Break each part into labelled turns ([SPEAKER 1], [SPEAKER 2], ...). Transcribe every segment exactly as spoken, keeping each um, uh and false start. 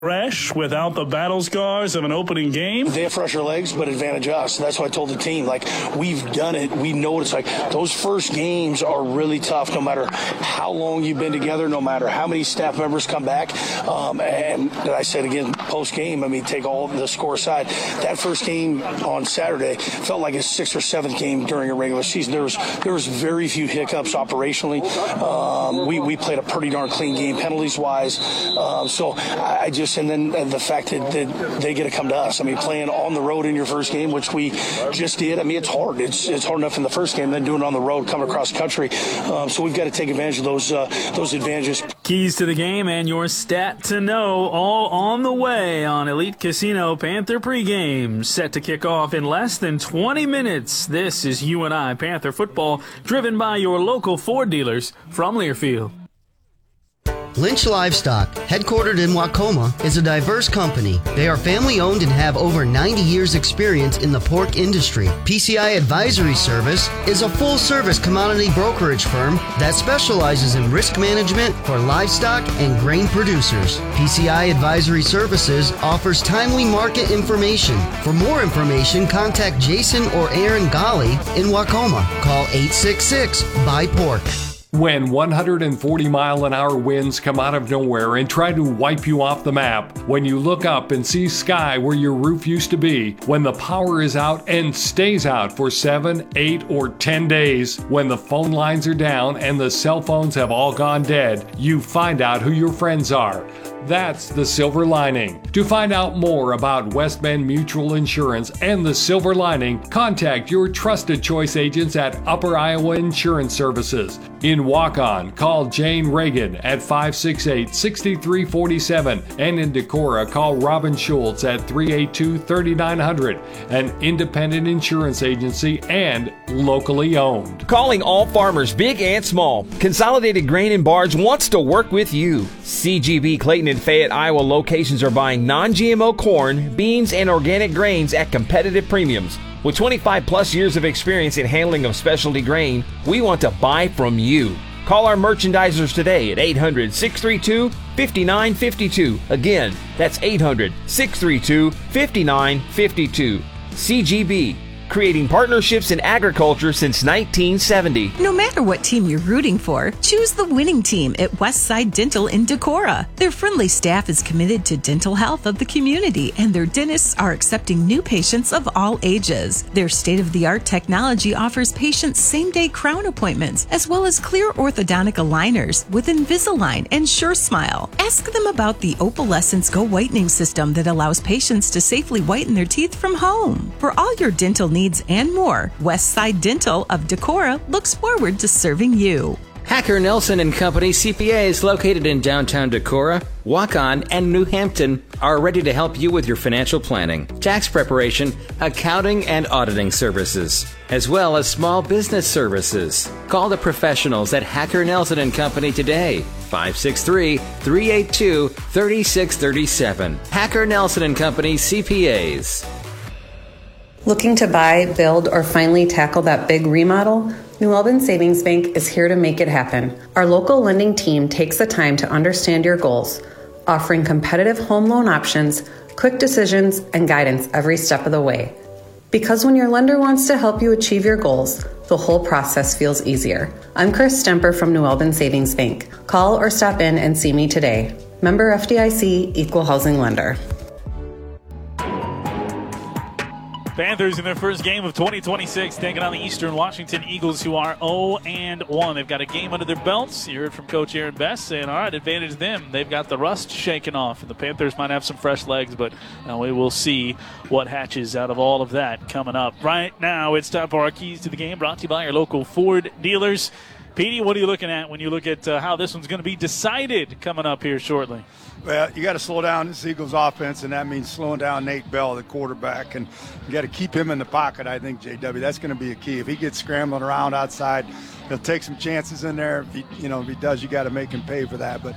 [SPEAKER 1] Fresh without the battle scars of an opening game.
[SPEAKER 2] They have fresher legs, but advantage us. That's why I told the team, like, we've done it. We know what it's like. Those first games are really tough, no matter how long you've been together, no matter how many staff members come back. Um, and I said again, post game, I mean, take all the score aside. That first game on Saturday felt like a sixth or seventh game during a regular season. There was there was very few hiccups operationally. Um, we we played a pretty darn clean game, penalties wise. Um, so I just. And then the fact that, that they get to come to us. I mean, playing on the road in your first game, which we just did. I mean, it's hard. It's it's hard enough in the first game, then doing it on the road, coming across country. Um, so we've got to take advantage of those uh, those advantages.
[SPEAKER 1] Keys to the game and your stat to know all on the way on Elite Casino Panther pregame. Set to kick off in less than twenty minutes. This is U N I Panther football, driven by your local Ford dealers from Learfield.
[SPEAKER 3] Lynch Livestock, headquartered in Wacoma, is a diverse company. They are family-owned and have over ninety years' experience in the pork industry. P C I Advisory Service is a full-service commodity brokerage firm that specializes in risk management for livestock and grain producers. P C I Advisory Services offers timely market information. For more information, contact Jason or Aaron Golly in Wacoma. Call eight six six, B U Y, pork.
[SPEAKER 4] When one hundred forty mile an hour winds come out of nowhere and try to wipe you off the map, when you look up and see sky where your roof used to be, when the power is out and stays out for seven, eight, or ten days, when the phone lines are down and the cell phones have all gone dead, you find out who your friends are. That's the silver lining. To find out more about West Bend Mutual Insurance and the silver lining, contact your trusted choice agents at Upper Iowa Insurance Services. In Waukon, call Jane Reagan at five six eight, six three four seven, and in Decorah, call Robin Schultz at three eight two, three nine zero zero, an independent insurance agency and locally owned.
[SPEAKER 5] Calling all farmers, big and small. Consolidated Grain and Barge wants to work with you. C G B Clayton and Fayette, Iowa locations are buying non G M O corn, beans, and organic grains at competitive premiums. With twenty-five plus years of experience in handling of specialty grain, we want to buy from you. Call our merchandisers today at eight hundred, six three two, five nine five two. Again, that's eight hundred, six three two, five nine five two. C G B, creating partnerships in agriculture since nineteen seventy.
[SPEAKER 6] No matter what team you're rooting for, choose the winning team at Westside Dental in Decorah. Their friendly staff is committed to dental health of the community, and their dentists are accepting new patients of all ages. Their state-of-the-art technology offers patients same-day crown appointments, as well as clear orthodontic aligners with Invisalign and SureSmile. Ask them about the Opalescence Go Whitening System that allows patients to safely whiten their teeth from home. For all your dental needs and more, Westside Dental of Decorah looks forward to serving you.
[SPEAKER 7] Hacker Nelson and Company C P As located in downtown Decorah, Waukon, and New Hampton are ready to help you with your financial planning, tax preparation, accounting, and auditing services, as well as small business services. Call the professionals at Hacker Nelson and Company today, five six three, three eight two, three six three seven. Hacker Nelson and Company C P As.
[SPEAKER 8] Looking to buy, build, or finally tackle that big remodel? New Albin Savings Bank is here to make it happen. Our local lending team takes the time to understand your goals, offering competitive home loan options, quick decisions, and guidance every step of the way. Because when your lender wants to help you achieve your goals, the whole process feels easier. I'm Chris Stemper from New Albin Savings Bank. Call or stop in and see me today. Member F D I C, Equal Housing Lender.
[SPEAKER 1] Panthers in their first game of twenty twenty-six taking on the Eastern Washington Eagles, who are oh and one. They've got a game under their belts. You heard from Coach Aaron Best saying, all right, advantage them. They've got the rust shaken off. And the Panthers might have some fresh legs, but uh, we will see what hatches out of all of that coming up. Right now, it's time for our keys to the game, brought to you by our local Ford dealers. Petey, what are you looking at when you look at uh, how this one's going to be decided coming up here shortly?
[SPEAKER 9] Well, you got to slow down this Eagles offense, and that means slowing down Nate Bell, the quarterback, and you got to keep him in the pocket, I think, J W. That's going to be a key. If he gets scrambling around outside, he'll take some chances in there. If he, you know, if he does, you got to make him pay for that. But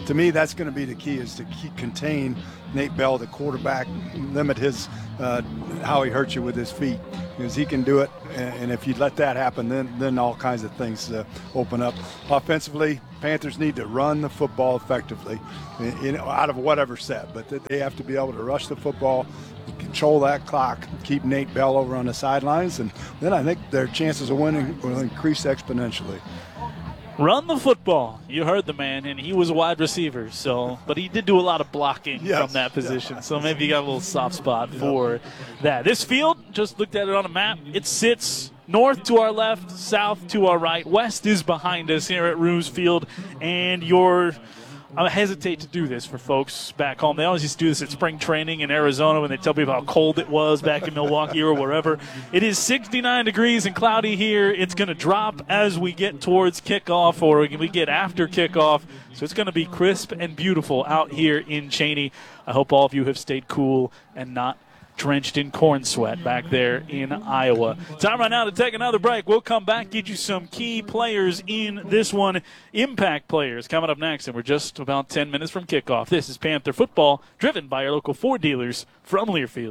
[SPEAKER 9] to me, that's going to be the key, is to keep contain Nate Bell, the quarterback, limit his uh, how he hurts you with his feet, because he can do it. And if you let that happen, then then all kinds of things uh, open up. Offensively, Panthers need to run the football effectively, you know, out of whatever set. But they have to be able to rush the football, control that clock, keep Nate Bell over on the sidelines, and then I think their chances of winning will increase exponentially.
[SPEAKER 1] Run the football. You heard the man, and he was a wide receiver. So, but he did do a lot of blocking
[SPEAKER 9] yes.
[SPEAKER 1] from that position.
[SPEAKER 9] Yeah.
[SPEAKER 1] So maybe you got a little soft spot for that. This field, just looked at it on a map. It sits north to our left, south to our right. West is behind us here at Roos Field, and your I hesitate to do this for folks back home. They always used to do this at spring training in Arizona when they tell people how cold it was back in Milwaukee or wherever. It is sixty-nine degrees and cloudy here. It's going to drop as we get towards kickoff, or we get after kickoff. So it's going to be crisp and beautiful out here in Cheney. I hope all of you have stayed cool and not drenched in corn sweat back there in Iowa. Time right now to take another break. We'll come back, get you some key players in this one. Impact players coming up next, and we're just about ten minutes from kickoff. This is Panther Football, driven by our local Ford dealers from Learfield.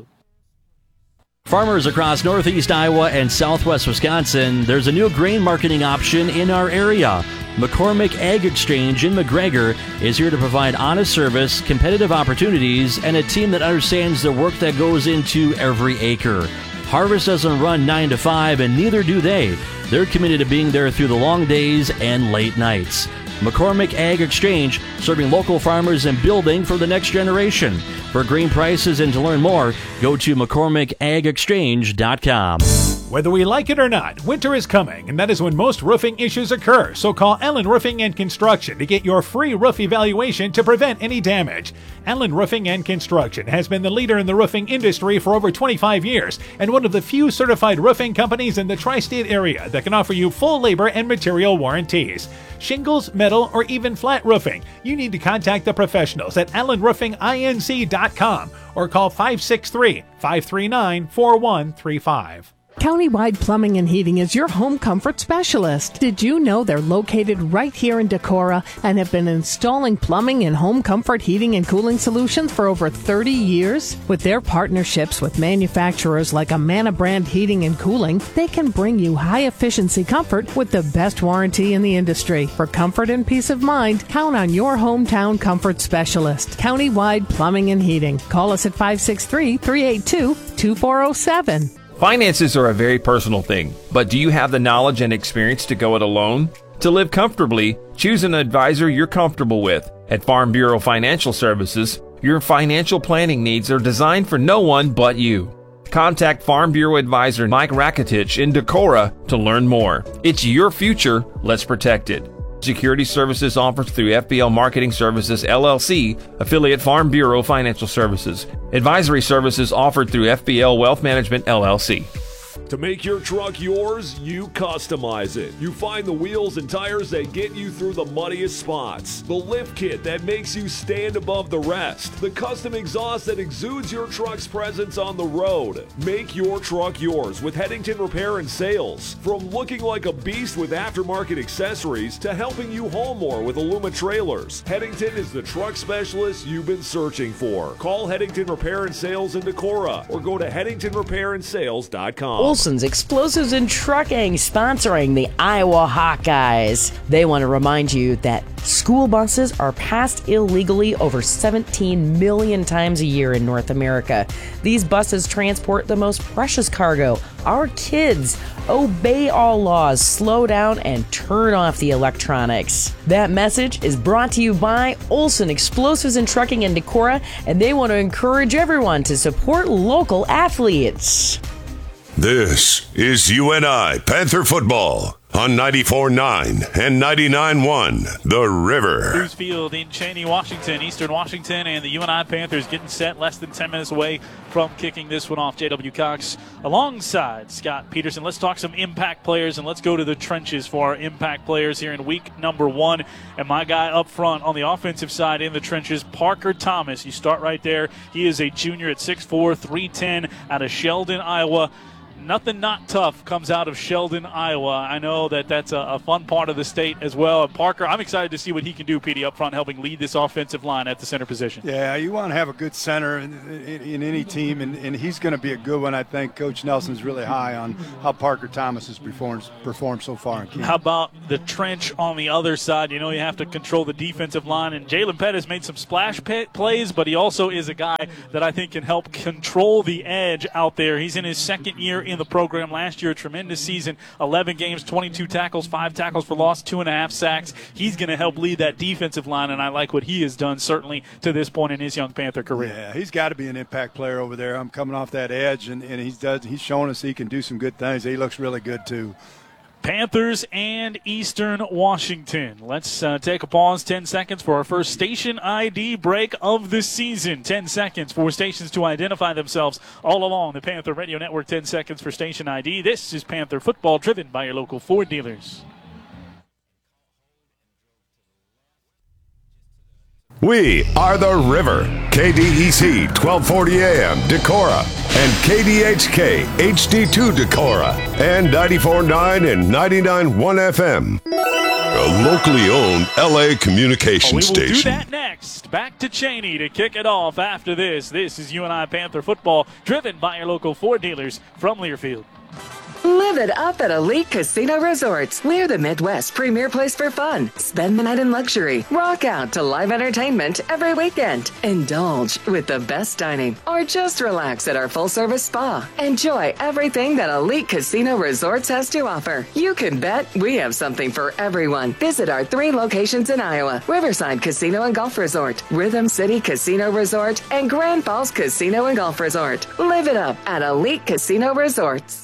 [SPEAKER 10] Farmers across northeast Iowa and southwest Wisconsin, there's a new grain marketing option in our area. McCormick Ag Exchange in McGregor is here to provide honest service, competitive opportunities, and a team that understands the work that goes into every acre. Harvest doesn't run nine to five, and neither do they. They're committed to being there through the long days and late nights. McCormick Ag Exchange, serving local farmers and building for the next generation. For green prices and to learn more, go to McCormick Ag Exchange dot com.
[SPEAKER 11] Whether we like it or not, winter is coming, and that is when most roofing issues occur. So call Allen Roofing and Construction to get your free roof evaluation to prevent any damage. Allen Roofing and Construction has been the leader in the roofing industry for over twenty-five years, and one of the few certified roofing companies in the tri-state area that can offer you full labor and material warranties. Shingles, metal, or even flat roofing, you need to contact the professionals at Allen Roofing Inc dot com or call five six three, five three nine, four one three five.
[SPEAKER 12] Countywide Plumbing and Heating is your home comfort specialist. Did you know they're located right here in Decorah and have been installing plumbing and home comfort heating and cooling solutions for over thirty years? With their partnerships with manufacturers like Amana Brand Heating and Cooling, they can bring you high-efficiency comfort with the best warranty in the industry. For comfort and peace of mind, count on your hometown comfort specialist, Countywide Plumbing and Heating. Call us at five six three, three eight two, two four zero seven.
[SPEAKER 5] Finances are a very personal thing, but do you have the knowledge and experience to go it alone? To live comfortably, choose an advisor you're comfortable with. At Farm Bureau Financial Services, your financial planning needs are designed for no one but you. Contact Farm Bureau Advisor Mike Rakitich in Decorah to learn more. It's your future, let's protect it. Security services offered through F B L Marketing Services, L L C, affiliate Farm Bureau Financial Services. Advisory services offered through F B L Wealth Management, L L C.
[SPEAKER 13] To make your truck yours, you customize it. You find the wheels and tires that get you through the muddiest spots. The lift kit that makes you stand above the rest. The custom exhaust that exudes your truck's presence on the road. Make your truck yours with Headington Repair and Sales. From looking like a beast with aftermarket accessories to helping you haul more with Aluma trailers, Headington is the truck specialist you've been searching for. Call Headington Repair and Sales in Decorah or go to Headington Repair and Sales dot com.
[SPEAKER 14] Olson's Explosives and Trucking, sponsoring the Iowa Hawkeyes. They want to remind you that school buses are passed illegally over seventeen million times a year in North America. These buses transport the most precious cargo, our kids. Obey all laws, slow down, and turn off the electronics. That message is brought to you by Olson Explosives and Trucking in Decorah, and they want to encourage everyone to support local athletes.
[SPEAKER 15] This is U N I Panther Football on ninety-four point nine and ninety-nine point one The River.
[SPEAKER 1] Roos Field in Cheney, Washington, Eastern Washington, and the U N I Panthers getting set less than ten minutes away from kicking this one off. J W. Cox alongside Scott Peterson. Let's talk some impact players, and let's go to the trenches for our impact players here in week number one. And my guy up front on the offensive side in the trenches, Parker Thomas. You start right there. He is a junior at six foot four, three ten out of Sheldon, Iowa. nothing not tough comes out of Sheldon, Iowa. I know that that's a, a fun part of the state as well. And Parker, I'm excited to see what he can do, Petey, up front, helping lead this offensive line at the center position.
[SPEAKER 9] Yeah, you want to have a good center in, in, in any team, and, and he's going to be a good one. I think Coach Nelson's really high on how Parker Thomas has performed, performed so far in Keene.
[SPEAKER 1] How about the trench on the other side? You know, you have to control the defensive line, and Jalen Pettis made some splash pit plays, but he also is a guy that I think can help control the edge out there. He's in his second year in the program. Last year, a tremendous season, eleven games, twenty-two tackles, five tackles for loss, two and a half sacks. He's going to help lead that defensive line, and I like what he has done certainly to this point in his young Panther career.
[SPEAKER 9] Yeah, he's got to be an impact player over there. I'm coming off that edge, and, and he's does he's showing us he can do some good things. He looks really good too.
[SPEAKER 1] Panthers and Eastern Washington. Let's uh, take a pause, ten seconds for our first station I D break of the season. ten seconds for stations to identify themselves all along the Panther Radio Network. ten seconds for station I D. This is Panther football, driven by your local Ford dealers.
[SPEAKER 15] We are the River. K D E C twelve forty A M Decorah and K D H K H D two Decorah and ninety-four point nine and ninety-nine point one F M. A locally owned L A communication
[SPEAKER 1] oh, we will
[SPEAKER 15] station.
[SPEAKER 1] do that next. Back to Cheney to kick it off after this. This is U N I Panther football, driven by your local Ford dealers from Learfield.
[SPEAKER 16] Live it up at Elite Casino Resorts. We're the Midwest's premier place for fun. Spend the night in luxury. Rock out to live entertainment every weekend. Indulge with the best dining. Or just relax at our full-service spa. Enjoy everything that Elite Casino Resorts has to offer. You can bet we have something for everyone. Visit our three locations in Iowa. Riverside Casino and Golf Resort, Rhythm City Casino Resort, and Grand Falls Casino and Golf Resort. Live it up at Elite Casino Resorts.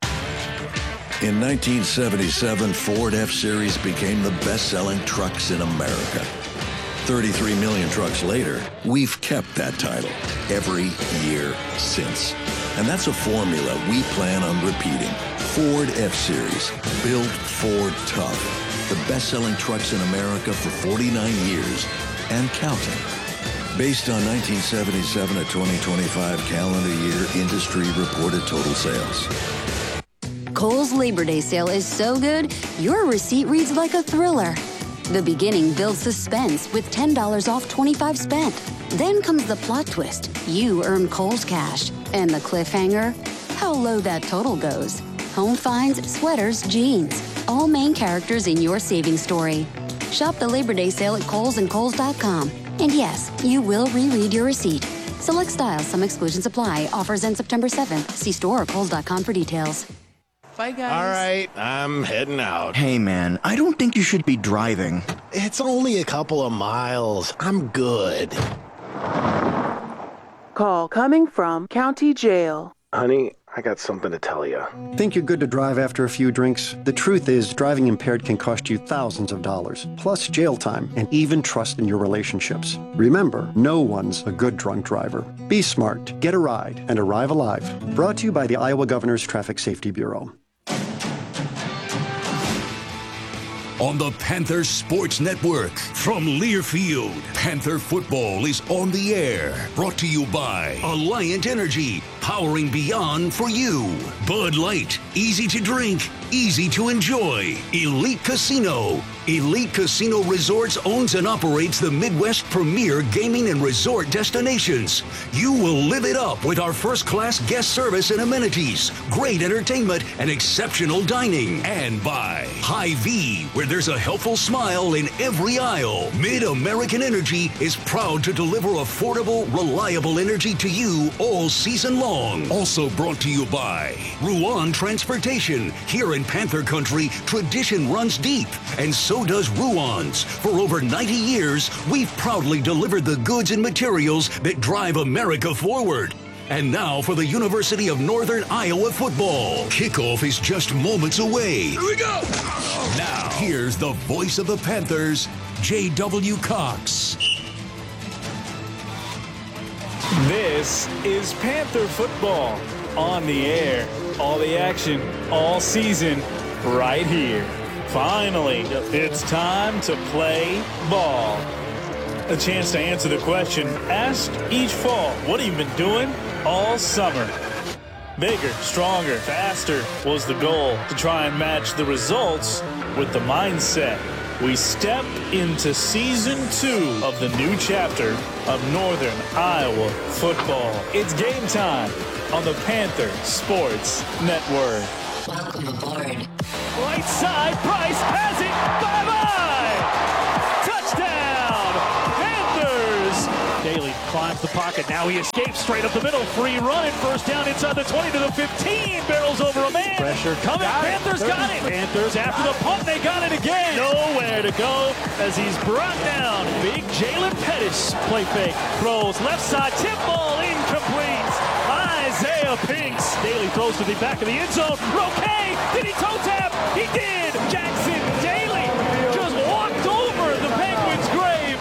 [SPEAKER 17] In nineteen seventy-seven, Ford F-Series became the best-selling trucks in America. thirty-three million trucks later, we've kept that title every year since. And that's a formula we plan on repeating. Ford F-Series, built Ford tough. The best-selling trucks in America for forty-nine years and counting. Based on nineteen seventy-seven to twenty twenty-five calendar year industry reported total sales.
[SPEAKER 18] Kohl's Labor Day sale is so good, your receipt reads like a thriller. The beginning builds suspense with ten dollars off twenty-five spent. Then comes the plot twist. You earn Kohl's cash. And the cliffhanger? How low that total goes. Home finds, sweaters, jeans. All main characters in your savings story. Shop the Labor Day sale at Kohl's and Kohl's dot com. And yes, you will reread your receipt. Select styles, some exclusions apply. Offers end September seventh. See store or Kohl's dot com for details.
[SPEAKER 19] Bye, guys.
[SPEAKER 20] All right, I'm heading out.
[SPEAKER 19] Hey, man, I don't think you should be driving.
[SPEAKER 20] It's only a couple of miles. I'm good.
[SPEAKER 21] Call coming from County Jail.
[SPEAKER 22] Honey, I got something to tell you.
[SPEAKER 23] Think you're good to drive after a few drinks? The truth is, driving impaired can cost you thousands of dollars, plus jail time, and even trust in your relationships. Remember, no one's a good drunk driver. Be smart, get a ride, and arrive alive. Brought to you by the Iowa Governor's Traffic Safety Bureau.
[SPEAKER 24] On the Panther Sports Network from Learfield, Panther football is on the air. Brought to you by Alliant Energy, powering beyond for you. Bud Light, easy to drink, easy to enjoy. Elite Casino. Elite Casino Resorts owns and operates the Midwest premier gaming and resort destinations. You will live it up with our first-class guest service and amenities, great entertainment, and exceptional dining. And by Hy-Vee, where there's a helpful smile in every aisle. Mid-American Energy is proud to deliver affordable, reliable energy to you all season long. Also brought to you by Ruan Transportation. Here in Panther Country, tradition runs deep, and so does Ruan's. For over ninety years, we've proudly delivered the goods and materials that drive America forward. And now for the University of Northern Iowa football. Kickoff is just moments away. Here we go! Now, here's the voice of the Panthers, J W. Cox.
[SPEAKER 1] This is Panther football on the air. All the action, all season, right here. Finally, it's time to play ball. A chance to answer the question asked each fall, what have you been doing all summer? Bigger, stronger, faster was the goal, to try and match the results with the mindset. We step into season two of the new chapter of Northern Iowa football. It's game time on the Panther Sports Network.
[SPEAKER 2] Welcome aboard.
[SPEAKER 1] Right side, Price has it. Bye-bye! Touchdown, Panthers! Daly climbs the pocket. Now he escapes straight up the middle. Free run and first down inside the twenty to the fifteen. Barrels over a man. Pressure coming. Got Panthers it. got it. Panthers after the punt. They got it again. Nowhere to go as he's brought down. Big Jalen Pettis play fake. Throws left side. Tip ball incomplete. Isaiah Pinks. Daly throws to the back of the end zone. Roquet. Did he toe tap? He did. Jackson Daly just walked over the Penguins' grave.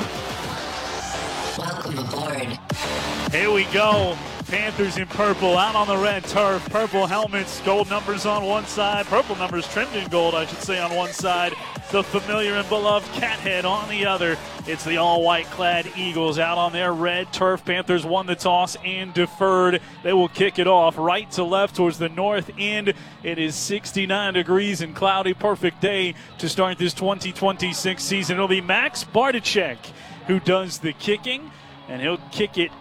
[SPEAKER 2] Welcome aboard.
[SPEAKER 1] Here we go. Panthers in purple out on the red turf. Purple helmets, gold numbers on one side. Purple numbers trimmed in gold, I should say, on one side. The familiar and beloved cat head on the other. It's the all-white clad Eagles out on their red turf. Panthers won the toss and deferred. They will kick it off right to left towards the north end. It is sixty-nine degrees and cloudy. Perfect day to start this twenty twenty-six season. It'll be Max Barticek who does the kicking, and he'll kick it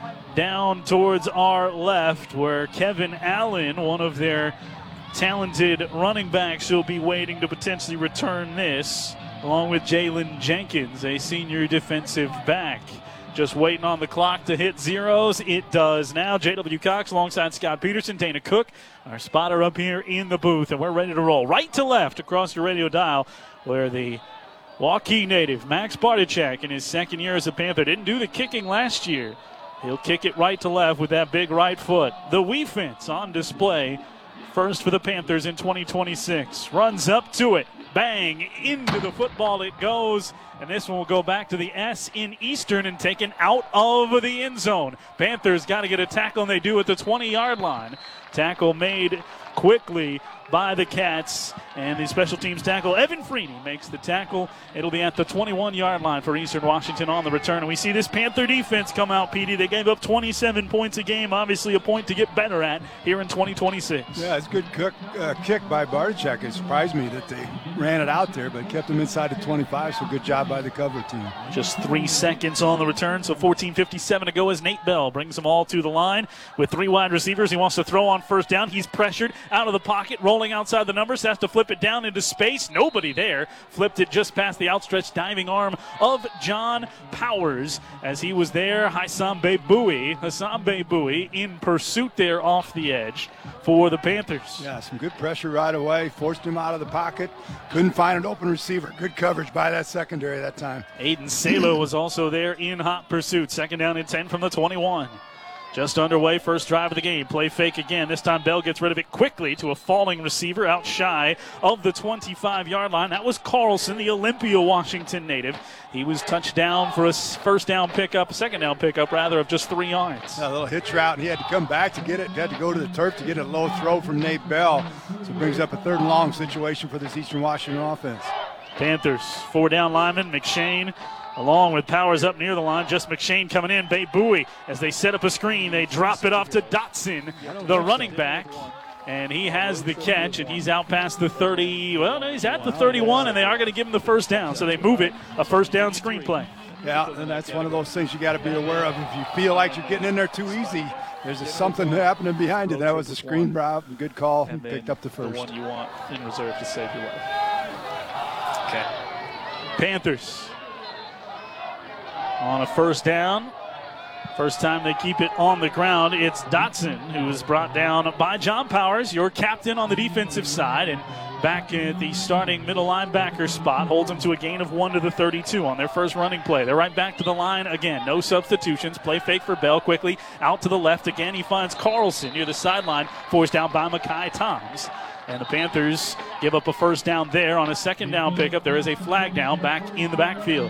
[SPEAKER 1] down towards our left where Kevin Allen, one of their talented running backs, will be waiting to potentially return this, along with Jalen Jenkins, a senior defensive back. Just waiting on the clock to hit zeros. It does now. J W. Cox alongside Scott Peterson, Dana Cook, our spotter up here in the booth, and we're ready to roll. Right to left across your radio dial, where the Waukee native Max Barticek in his second year as a Panther didn't do the kicking last year. He'll kick it right to left with that big right foot. The Weefence on display. First for the Panthers in twenty twenty-six. Runs up to it. Bang. Into the football it goes. And this one will go back to the S in Eastern and taken out of the end zone. Panthers got to get a tackle, and they do at the twenty-yard line. Tackle made quickly by the Cats, and the special teams tackle Evan Freeney makes the tackle. It'll be at the twenty-one-yard line for Eastern Washington on the return. And we see this Panther defense come out, Petey. They gave up twenty-seven points a game, obviously a point to get better at here in twenty twenty-six.
[SPEAKER 9] Yeah, it's a good cook, uh, kick by Barticek. It surprised me that they ran it out there, but kept them inside the twenty-five, so good job by the cover team.
[SPEAKER 1] Just three seconds on the return, so fourteen fifty-seven to go as Nate Bell brings them all to the line with three wide receivers. He wants to throw on first down. He's pressured out of the pocket, rolling outside the numbers, has to flip it down into space. Nobody there. Flipped it just past the outstretched diving arm of John Powers as he was there. Hassan Beboui, Hassan Beboui in pursuit there off the edge for the Panthers.
[SPEAKER 9] Yeah, some good pressure right away. Forced him out of the pocket. Couldn't find an open receiver. Good coverage by that secondary that time.
[SPEAKER 1] Aiden Salo was also there in hot pursuit. Second down and ten from the twenty-one. Just underway, first drive of the game. Play fake again. This time Bell gets rid of it quickly to a falling receiver out shy of the twenty-five-yard line. That was Carlson, the Olympia, Washington native. He was touched down for a first down pickup, second down pickup, rather, of just three yards.
[SPEAKER 9] A little hitch route, and he had to come back to get it. He had to go to the turf to get a low throw from Nate Bell. So it brings up a third and long situation for this Eastern Washington offense.
[SPEAKER 1] Panthers, four down lineman, McShane, along with Powers up near the line. Just McShane coming in. Beboui, as they set up a screen, they drop it off to Dotson, the running back. And he has the catch, and he's out past the thirty. Well, no, he's at the thirty-one, and they are going to give him the first down. So they move it, a first down screen play.
[SPEAKER 9] Yeah, and that's one of those things you got to be aware of. If you feel like you're getting in there too easy, there's a something happening behind you. That was a screen route, good call, and picked up the first.
[SPEAKER 1] The one you want in reserve to save your life. Okay. Panthers on a first down. First time they keep it on the ground. It's Dotson who is brought down by John Powers, your captain on the defensive side, and back at the starting middle linebacker spot, holds them to a gain of one to the thirty-two on their first running play. They're right back to the line again. No substitutions. Play fake for Bell quickly. Out to the left again. He finds Carlson near the sideline, forced down by Mekhi Toms. And the Panthers give up a first down there on a second down pickup. There is a flag down back in the backfield.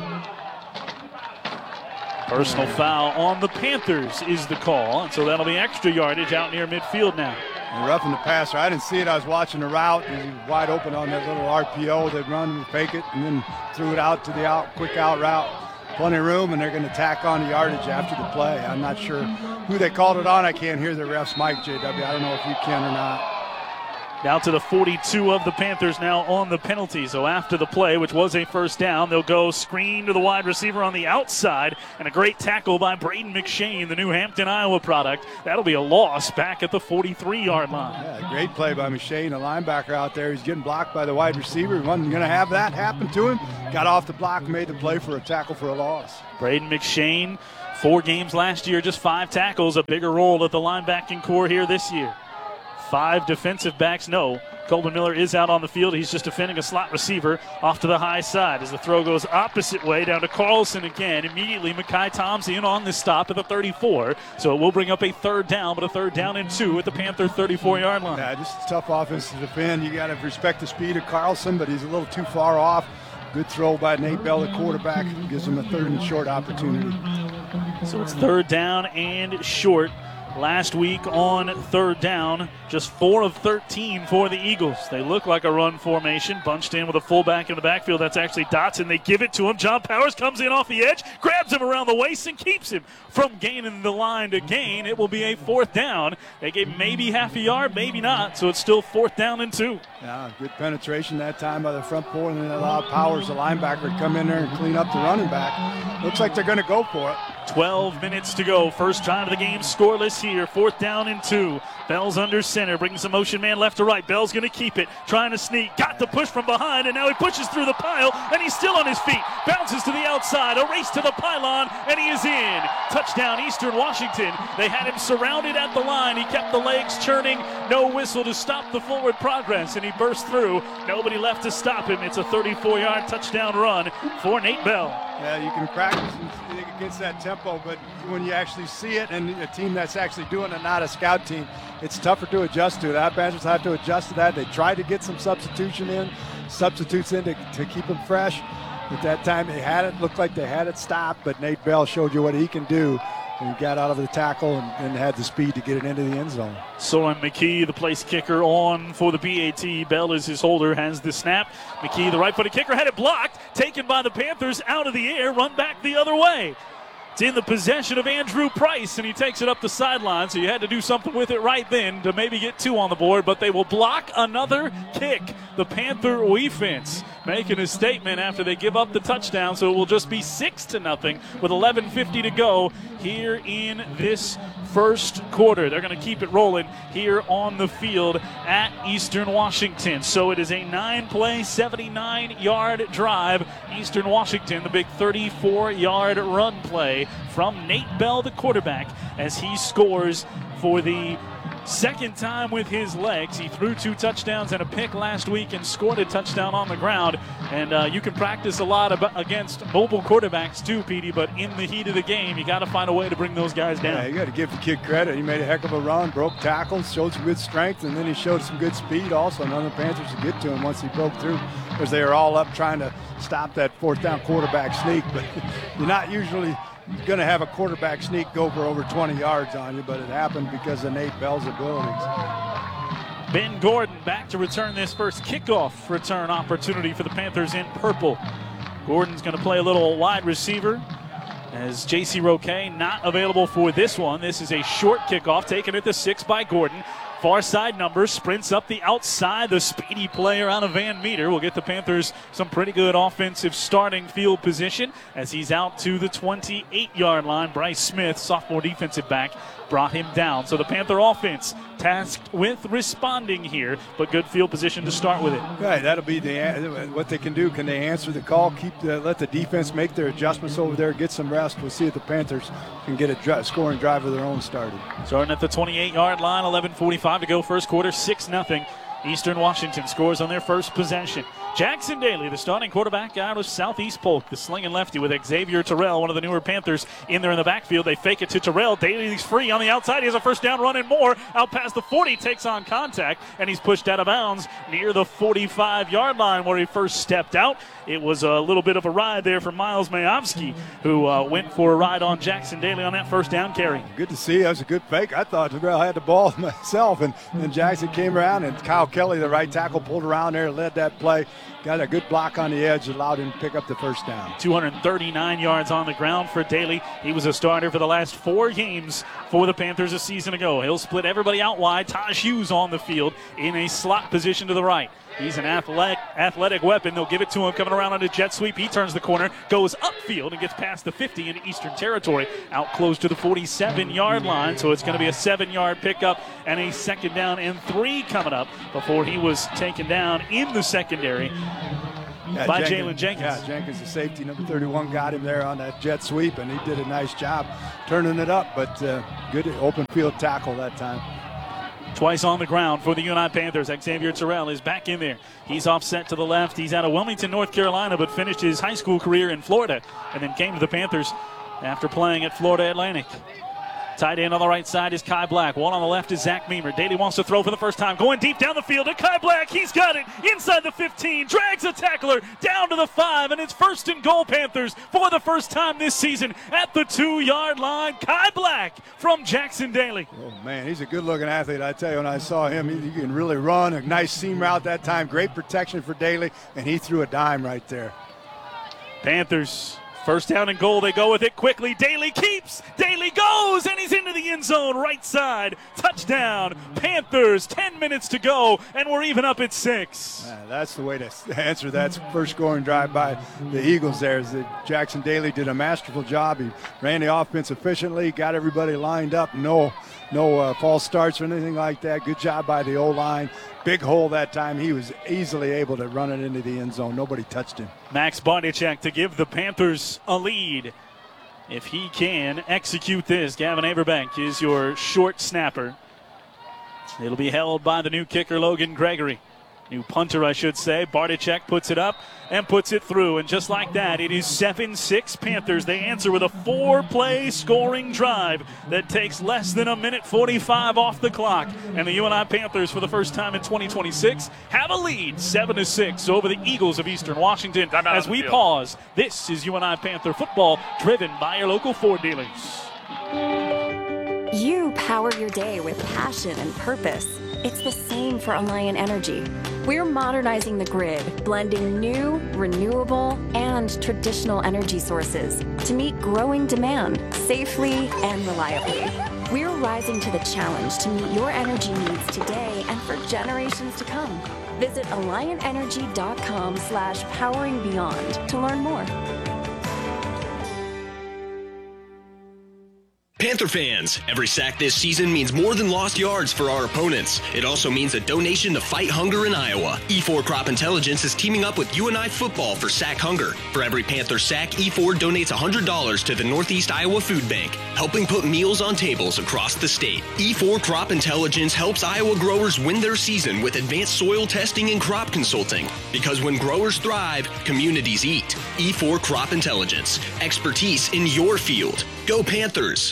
[SPEAKER 1] Personal foul on the Panthers is the call, and so that'll be extra yardage out near midfield now.
[SPEAKER 9] And roughing the passer. I didn't see it. I was watching the route. He was wide open on that little R P O. They'd run and fake it, and then threw it out to the out quick out route. plenty of room, and they're going to tack on the yardage after the play. I'm not sure who they called it on. I can't hear the ref's mic, J W. I don't know if you can or not.
[SPEAKER 1] Down to the forty-two of the Panthers now on the penalty. So after the play, which was a first down, they'll go screen to the wide receiver on the outside, and a great tackle by Braden McShane, the New Hampton, Iowa product. That'll be a loss back at the forty-three-yard line.
[SPEAKER 9] Yeah, great play by McShane, a linebacker out there. He's getting blocked by the wide receiver. He wasn't going to have that happen to him. Got off the block, made the play for a tackle for a loss.
[SPEAKER 1] Braden McShane, four games last year, just five tackles, a bigger role at the linebacking core here this year. Five defensive backs, no. Colton Miller is out on the field. He's just defending a slot receiver off to the high side as the throw goes opposite way down to Carlson again. Immediately, Mekhi Thomas in on this stop at the thirty-four. So it will bring up a third down, but a third down and two at the Panther thirty-four-yard line.
[SPEAKER 9] Yeah, just a tough offense to defend. You got to respect the speed of Carlson, but he's a little too far off. Good throw by Nate Bell, the quarterback. Gives him a third and short opportunity.
[SPEAKER 1] So it's third down and short. Last week on third down, just four of thirteen for the Eagles. They look like a run formation, bunched in with a fullback in the backfield. That's actually Dotson. They give it to him. John Powers comes in off the edge, grabs him around the waist, and keeps him from gaining the line to gain. It will be a fourth down. They gave maybe half a yard, maybe not, so it's still fourth down and two.
[SPEAKER 9] Yeah, good penetration that time by the front four, and then allowed Powers, the linebacker, to come in there and clean up the running back. Looks like they're going to go for it.
[SPEAKER 1] twelve minutes to go. First drive of the game scoreless here. Fourth down and two. Bell's under center. Brings the motion man left to right. Bell's going to keep it. Trying to sneak. Got the push from behind, and now he pushes through the pile, and he's still on his feet. Bounces to the outside. A race to the pylon, and he is in. Touchdown, Eastern Washington. They had him surrounded at the line. He kept the legs churning. No whistle to stop the forward progress, and he burst through. Nobody left to stop him. It's a thirty-four-yard touchdown run for Nate Bell.
[SPEAKER 9] Yeah, you can practice against that tempo, but when you actually see it and a team that's actually doing it, not a scout team, it's tougher to adjust to. The Panthers have to adjust to that. They tried to get some substitution in, substitutes in to, to keep them fresh. At that time, they had it, looked like they had it stopped, but Nate Bell showed you what he can do. And he got out of the tackle and, and had the speed to get it into the end zone.
[SPEAKER 1] Soren McKee, the place kicker, on for the B A T. Bell is his holder, has the snap. McKee, the right-footed kicker, had it blocked, taken by the Panthers out of the air, run back the other way. It's in the possession of Andrew Price, and he takes it up the sideline, so you had to do something with it right then to maybe get two on the board, but they will block another kick. The Panther defense making a statement after they give up the touchdown, so it will just be six to nothing with eleven fifty to go here in this first quarter. They're going to keep it rolling here on the field at Eastern Washington. So it is a nine-play, seventy-nine-yard drive. Eastern Washington, the big thirty-four-yard run play from Nate Bell, the quarterback, as he scores for the second time with his legs. He threw two touchdowns and a pick last week and scored a touchdown on the ground. And uh, you can practice a lot about, against mobile quarterbacks too, Petey, but in the heat of the game, you got to find a way to bring those guys down.
[SPEAKER 9] Yeah, you got to give the kid credit. He made a heck of a run, broke tackles, showed some good strength, and then he showed some good speed also. None of the Panthers could get to him once he broke through, because they were all up trying to stop that fourth down quarterback sneak. But you're not usually going to have a quarterback sneak go for over twenty yards on you, but it happened because of Nate Bell's abilities.
[SPEAKER 1] Ben Gordon back to return this first kickoff return opportunity for the Panthers in purple. Gordon's going to play a little wide receiver as J C Roquet not available for this one. This is a short kickoff taken at the six by Gordon. Far side number, sprints up the outside. The speedy player out of Van Meter will get the Panthers some pretty good offensive starting field position as he's out to the twenty-eight-yard line. Bryce Smith, sophomore defensive back, brought him down. So the Panther offense tasked with responding here, but good field position to start with it.
[SPEAKER 9] Right, that'll be the what they can do. Can they answer the call, keep the, let the defense make their adjustments over there, get some rest? We'll see if the Panthers can get a dr- scoring drive of their own started.
[SPEAKER 1] Starting at the twenty-eight-yard line, eleven forty-five to go first quarter, six nothing. Eastern Washington scores on their first possession. Jackson Daly, the starting quarterback out of Southeast Polk, the slinging lefty with Xavier Terrell, one of the newer Panthers, in there in the backfield. They fake it to Terrell. Daly's free on the outside. He has a first down run and more. Out past the forty, takes on contact, and he's pushed out of bounds near the forty-five-yard line where he first stepped out. It was a little bit of a ride there for Miles Mayovsky, who uh, went for a ride on Jackson Daly on that first down carry.
[SPEAKER 9] Good to see. That was a good fake. I thought Terrell had the ball myself, and then Jackson came around, and Kyle Kelly, the right tackle, pulled around there and led that play. got a good block on the edge that allowed him to pick up the first down.
[SPEAKER 1] two hundred thirty-nine yards on the ground for Daly. He was a starter for the last four games for the Panthers a season ago. He'll split everybody out wide. Taj Hughes on the field in a slot position to the right. He's an athletic, athletic weapon. They'll give it to him coming around on a jet sweep. He turns the corner, goes upfield, and gets past the fifty into Eastern Territory, out close to the forty-seven-yard line. So it's going to be a seven-yard pickup and a second down and three coming up before he was taken down in the secondary
[SPEAKER 9] yeah,
[SPEAKER 1] by
[SPEAKER 9] Jenkins,
[SPEAKER 1] Jalen Jenkins.
[SPEAKER 9] Yeah, Jenkins, the safety, number thirty-one, got him there on that jet sweep, and he did a nice job turning it up, but uh, good open field tackle that time.
[SPEAKER 1] Twice on the ground for the U N I Panthers. Xavier Terrell is back in there. He's offset to the left. He's out of Wilmington, North Carolina, but finished his high school career in Florida and then came to the Panthers after playing at Florida Atlantic. Tight end on the right side is Kai Black. One on the left is Zach Meamer. Daly wants to throw for the first time. Going deep down the field to Kai Black. He's got it inside the fifteen. Drags a tackler down to the five. And it's first and goal Panthers for the first time this season at the two-yard line. Kai Black from Jackson Daly.
[SPEAKER 9] Oh, man, he's a good-looking athlete. I tell you, when I saw him, he, he can really run. A nice seam route that time. Great protection for Daly. And he threw a dime right there.
[SPEAKER 1] Panthers. First down and goal, they go with it quickly. Daly keeps, Daly goes, and he's into the end zone, right side. Touchdown, Panthers, ten minutes to go, and we're even up at six.
[SPEAKER 9] Man, that's the way to answer that first scoring drive by the Eagles there. Is that Jackson Daly did a masterful job. He ran the offense efficiently, got everybody lined up. No, no uh, false starts or anything like that. Good job by the O-line. Big hole that time. He was easily able to run it into the end zone. Nobody touched him.
[SPEAKER 1] Max Bondichak to give the Panthers a lead. If he can execute this, Gavin Averbank is your short snapper. It'll be held by the new kicker, Logan Gregory. New punter, I should say. Bardichek puts it up and puts it through. And just like that, it is seven six Panthers. They answer with a four-play scoring drive that takes less than a minute forty-five off the clock. And the U N I Panthers, for the first time in twenty twenty-six, have a lead seven to six over the Eagles of Eastern Washington. As we pause, this is U N I Panther football, driven by your local Ford dealers.
[SPEAKER 3] You power your day with passion and purpose. It's the same for Alliant Energy. We're modernizing the grid, blending new, renewable, and traditional energy sources to meet growing demand safely and reliably. We're rising to the challenge to meet your energy needs today and for generations to come. Visit alliant energy dot com slash powering beyond to learn more.
[SPEAKER 4] Panther fans, every sack this season means more than lost yards for our opponents. It also means a donation to fight hunger in Iowa. E four Crop Intelligence is teaming up with U N I Football for Sack Hunger. For every Panther sack, E four donates one hundred dollars to the Northeast Iowa Food Bank, helping put meals on tables across the state. E four Crop Intelligence helps Iowa growers win their season with advanced soil testing and crop consulting. Because when growers thrive, communities eat. E four Crop Intelligence, expertise in your field. Go Panthers!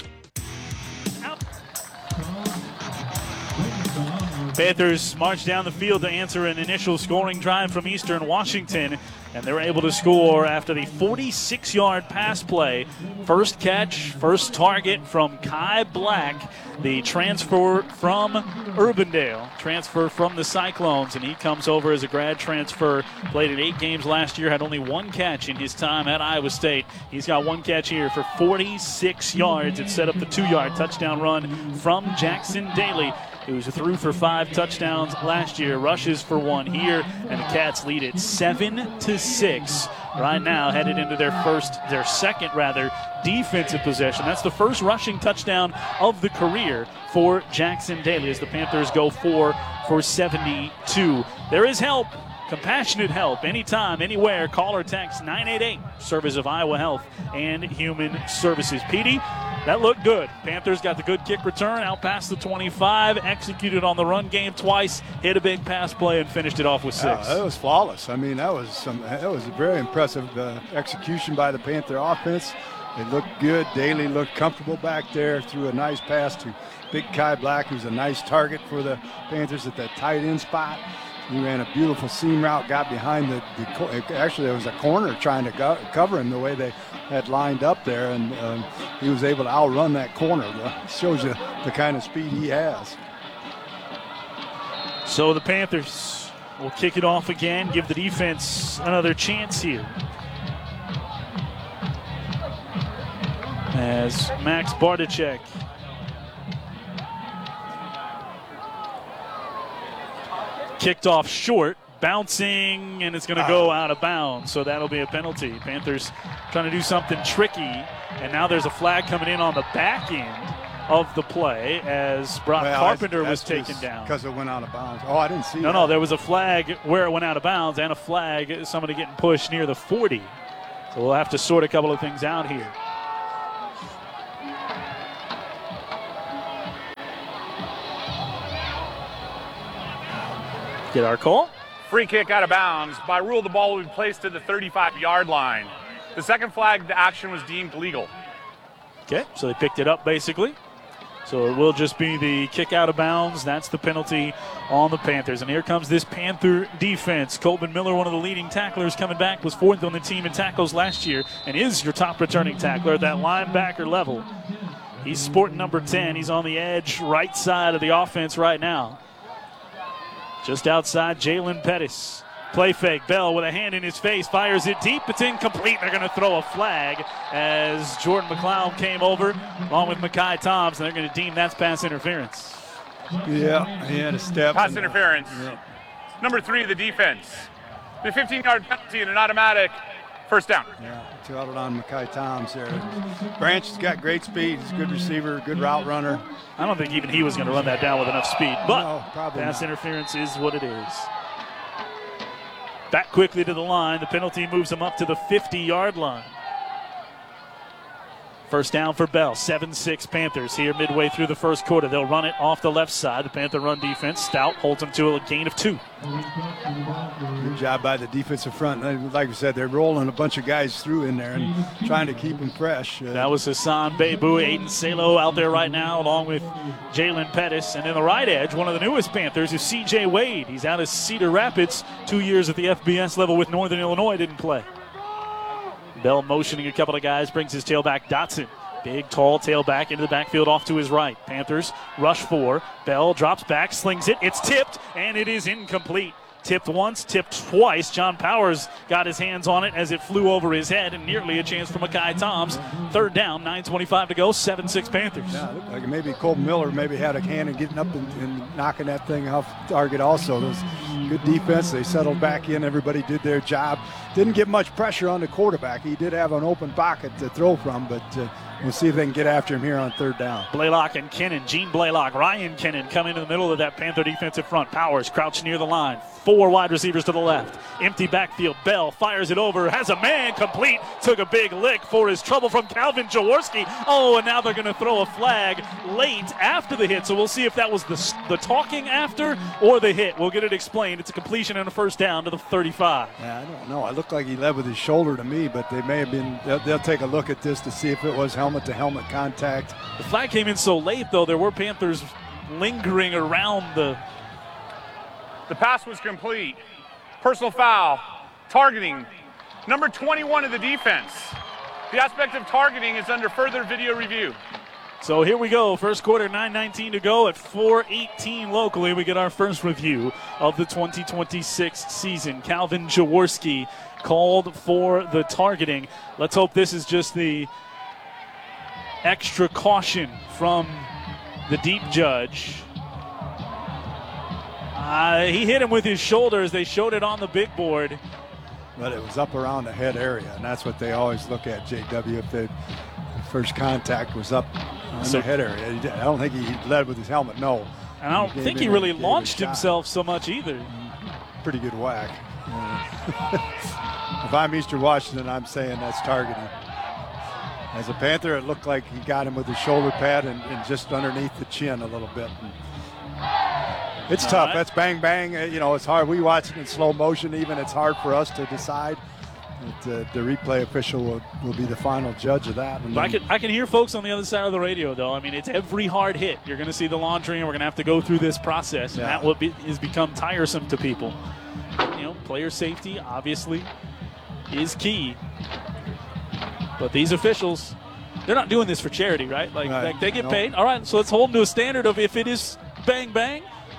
[SPEAKER 1] Panthers march down the field to answer an initial scoring drive from Eastern Washington, and they're able to score after the forty-six-yard pass play. First catch, first target from Kai Black, the transfer from Urbandale, transfer from the Cyclones, and he comes over as a grad transfer, played in eight games last year, had only one catch in his time at Iowa State. He's got one catch here for forty-six yards. It set up the two-yard touchdown run from Jackson Daly, who was through for five touchdowns last year, rushes for one here, and the Cats lead it seven to six. Right now, headed into their first, their second rather, defensive possession. That's the first rushing touchdown of the career for Jackson Daly as the Panthers go four for seventy-two. There is help. Compassionate help anytime, anywhere. Call or text nine eight eight, Service of Iowa Health and Human Services. Petey, that looked good. Panthers got the good kick return out past the twenty-five, executed on the run game twice, hit a big pass play, and finished it off with six.
[SPEAKER 9] Yeah, that was flawless. I mean, that was some. That was a very impressive uh, execution by the Panther offense. It looked good. Daly looked comfortable back there. Threw a nice pass to Big Kai Black, who's a nice target for the Panthers at that tight end spot. He ran a beautiful seam route, got behind the, the actually there was a corner trying to go, cover him the way they had lined up there, and um, he was able to outrun that corner. That shows you the kind of speed he has.
[SPEAKER 1] So the Panthers will kick it off again, give the defense another chance here. As Max Bartacek kicked off short, bouncing, and it's going to go out of bounds. So that'll be a penalty. Panthers trying to do something tricky, and now there's a flag coming in on the back end of the play as Brock
[SPEAKER 9] well,
[SPEAKER 1] Carpenter
[SPEAKER 9] that's, that's
[SPEAKER 1] was taken down.
[SPEAKER 9] Because it went out of bounds. Oh, I didn't see
[SPEAKER 1] No,
[SPEAKER 9] that.
[SPEAKER 1] no, there was a flag where it went out of bounds and a flag, somebody getting pushed near the forty. So we'll have to sort a couple of things out here. Get our call.
[SPEAKER 6] Free kick out of bounds. By rule, the ball will be placed to the thirty-five-yard line. The second flag, the action was deemed legal.
[SPEAKER 1] Okay, so they picked it up basically. So it will just be the kick out of bounds. That's the penalty on the Panthers. And here comes this Panther defense. Colvin Miller, one of the leading tacklers coming back, was fourth on the team in tackles last year and is your top returning tackler at that linebacker level. He's sporting number ten. He's on the edge right side of the offense right now. Just outside, Jalen Pettis. Play fake. Bell with a hand in his face, fires it deep. It's incomplete. They're going to throw a flag as Jordan McLeod came over along with Mekhi Toms, and they're going to deem that's pass interference.
[SPEAKER 9] Yeah, he had a step.
[SPEAKER 6] Pass interference. Yeah. Number three, the defense. The fifteen-yard penalty and an automatic first down.
[SPEAKER 9] Yeah, two out on Mekhi Toms there. Branch has got great speed. He's a good receiver, good route runner.
[SPEAKER 1] I don't think even he was going to run that down with enough speed, but
[SPEAKER 9] no,
[SPEAKER 1] pass
[SPEAKER 9] not.
[SPEAKER 1] interference is what it is. Back quickly to the line. The penalty moves him up to the fifty-yard line. First down for Bell. seven six Panthers here midway through the first quarter. They'll run it off the left side. The Panther run defense. Stout holds them to a gain of two.
[SPEAKER 9] Good job by the defensive front. Like I said, they're rolling a bunch of guys through in there and trying to keep them fresh. Uh,
[SPEAKER 1] that was Hassan Bebu, Aiden Salo out there right now, along with Jalen Pettis. And in the right edge, one of the newest Panthers is C J Wade. He's out of Cedar Rapids, two years at the F B S level with Northern Illinois, didn't play. Bell motioning a couple of guys, brings his tailback Dotson. Big, tall tailback into the backfield off to his right. Panthers rush four. Bell drops back, slings it. It's tipped, and it is incomplete. Tipped once, tipped twice. John Powers got his hands on it as it flew over his head, and nearly a chance for Mekhi Toms. Third down, nine twenty-five to go, seven six Panthers.
[SPEAKER 9] Yeah, it looked like maybe Colton Miller maybe had a hand in getting up and, and knocking that thing off target also. Those good defense. They settled back in. Everybody did their job. Didn't get much pressure on the quarterback. He did have an open pocket to throw from, but uh, we'll see if they can get after him here on third down.
[SPEAKER 1] Blaylock and Kennan, Gene Blaylock, Ryan Kennan come into the middle of that Panther defensive front. Powers crouched near the line. Four wide receivers to the left. Empty backfield. Bell fires it over. Has a man complete. Took a big lick for his trouble from Calvin Jaworski. Oh, and now they're going to throw a flag late after the hit. So we'll see if that was the, the talking after or the hit. We'll get it explained. It's a completion and a first down to the thirty-five.
[SPEAKER 9] Yeah, I don't know. It looked like he led with his shoulder to me, but they may have been, they'll, they'll take a look at this to see if it was helmet-to-helmet contact.
[SPEAKER 1] The flag came in so late, though, there were Panthers lingering around the...
[SPEAKER 6] The pass was complete. Personal foul. Targeting. Number twenty-one of the defense. The aspect of targeting is under further video review.
[SPEAKER 1] So here we go. First quarter, nine nineteen to go at four eighteen locally. We get our first review of the twenty twenty-six season. Calvin Jaworski called for the targeting. Let's hope this is just the extra caution from the deep judge. Uh, he hit him with his shoulders. They showed it on the big board.
[SPEAKER 9] But it was up around the head area, and that's what they always look at, J W, if the first contact was up on
[SPEAKER 1] So-
[SPEAKER 9] the head area. He did- I don't think he led with his helmet, no.
[SPEAKER 1] And I don't
[SPEAKER 9] He gave
[SPEAKER 1] think
[SPEAKER 9] him
[SPEAKER 1] he
[SPEAKER 9] a-
[SPEAKER 1] really
[SPEAKER 9] gave him a
[SPEAKER 1] launched
[SPEAKER 9] shot.
[SPEAKER 1] himself so much either.
[SPEAKER 9] Pretty good whack. Yeah. If I'm Eastern Washington, I'm saying that's targeting. As a Panther, it looked like he got him with his shoulder pad and, and just underneath the chin a little bit. And it's
[SPEAKER 1] All
[SPEAKER 9] tough.
[SPEAKER 1] right.
[SPEAKER 9] That's bang, bang. Uh, You know, it's hard. We watch it in slow motion even. It's hard for us to decide. But, uh, the replay official will, will be the final judge of that. And
[SPEAKER 1] But I
[SPEAKER 9] then-
[SPEAKER 1] can, I can hear folks on the other side of the radio, though. I mean, it's every hard hit. You're going to see the laundry, and we're going to have to go through this process. And
[SPEAKER 9] Yeah.
[SPEAKER 1] that will be, has become tiresome to people. You know, player safety, obviously, is key. But these officials, they're not doing this for charity, right? Like,
[SPEAKER 9] Right.
[SPEAKER 1] like they get
[SPEAKER 9] No.
[SPEAKER 1] paid. All right, so let's hold them to a standard of if it is bang, bang,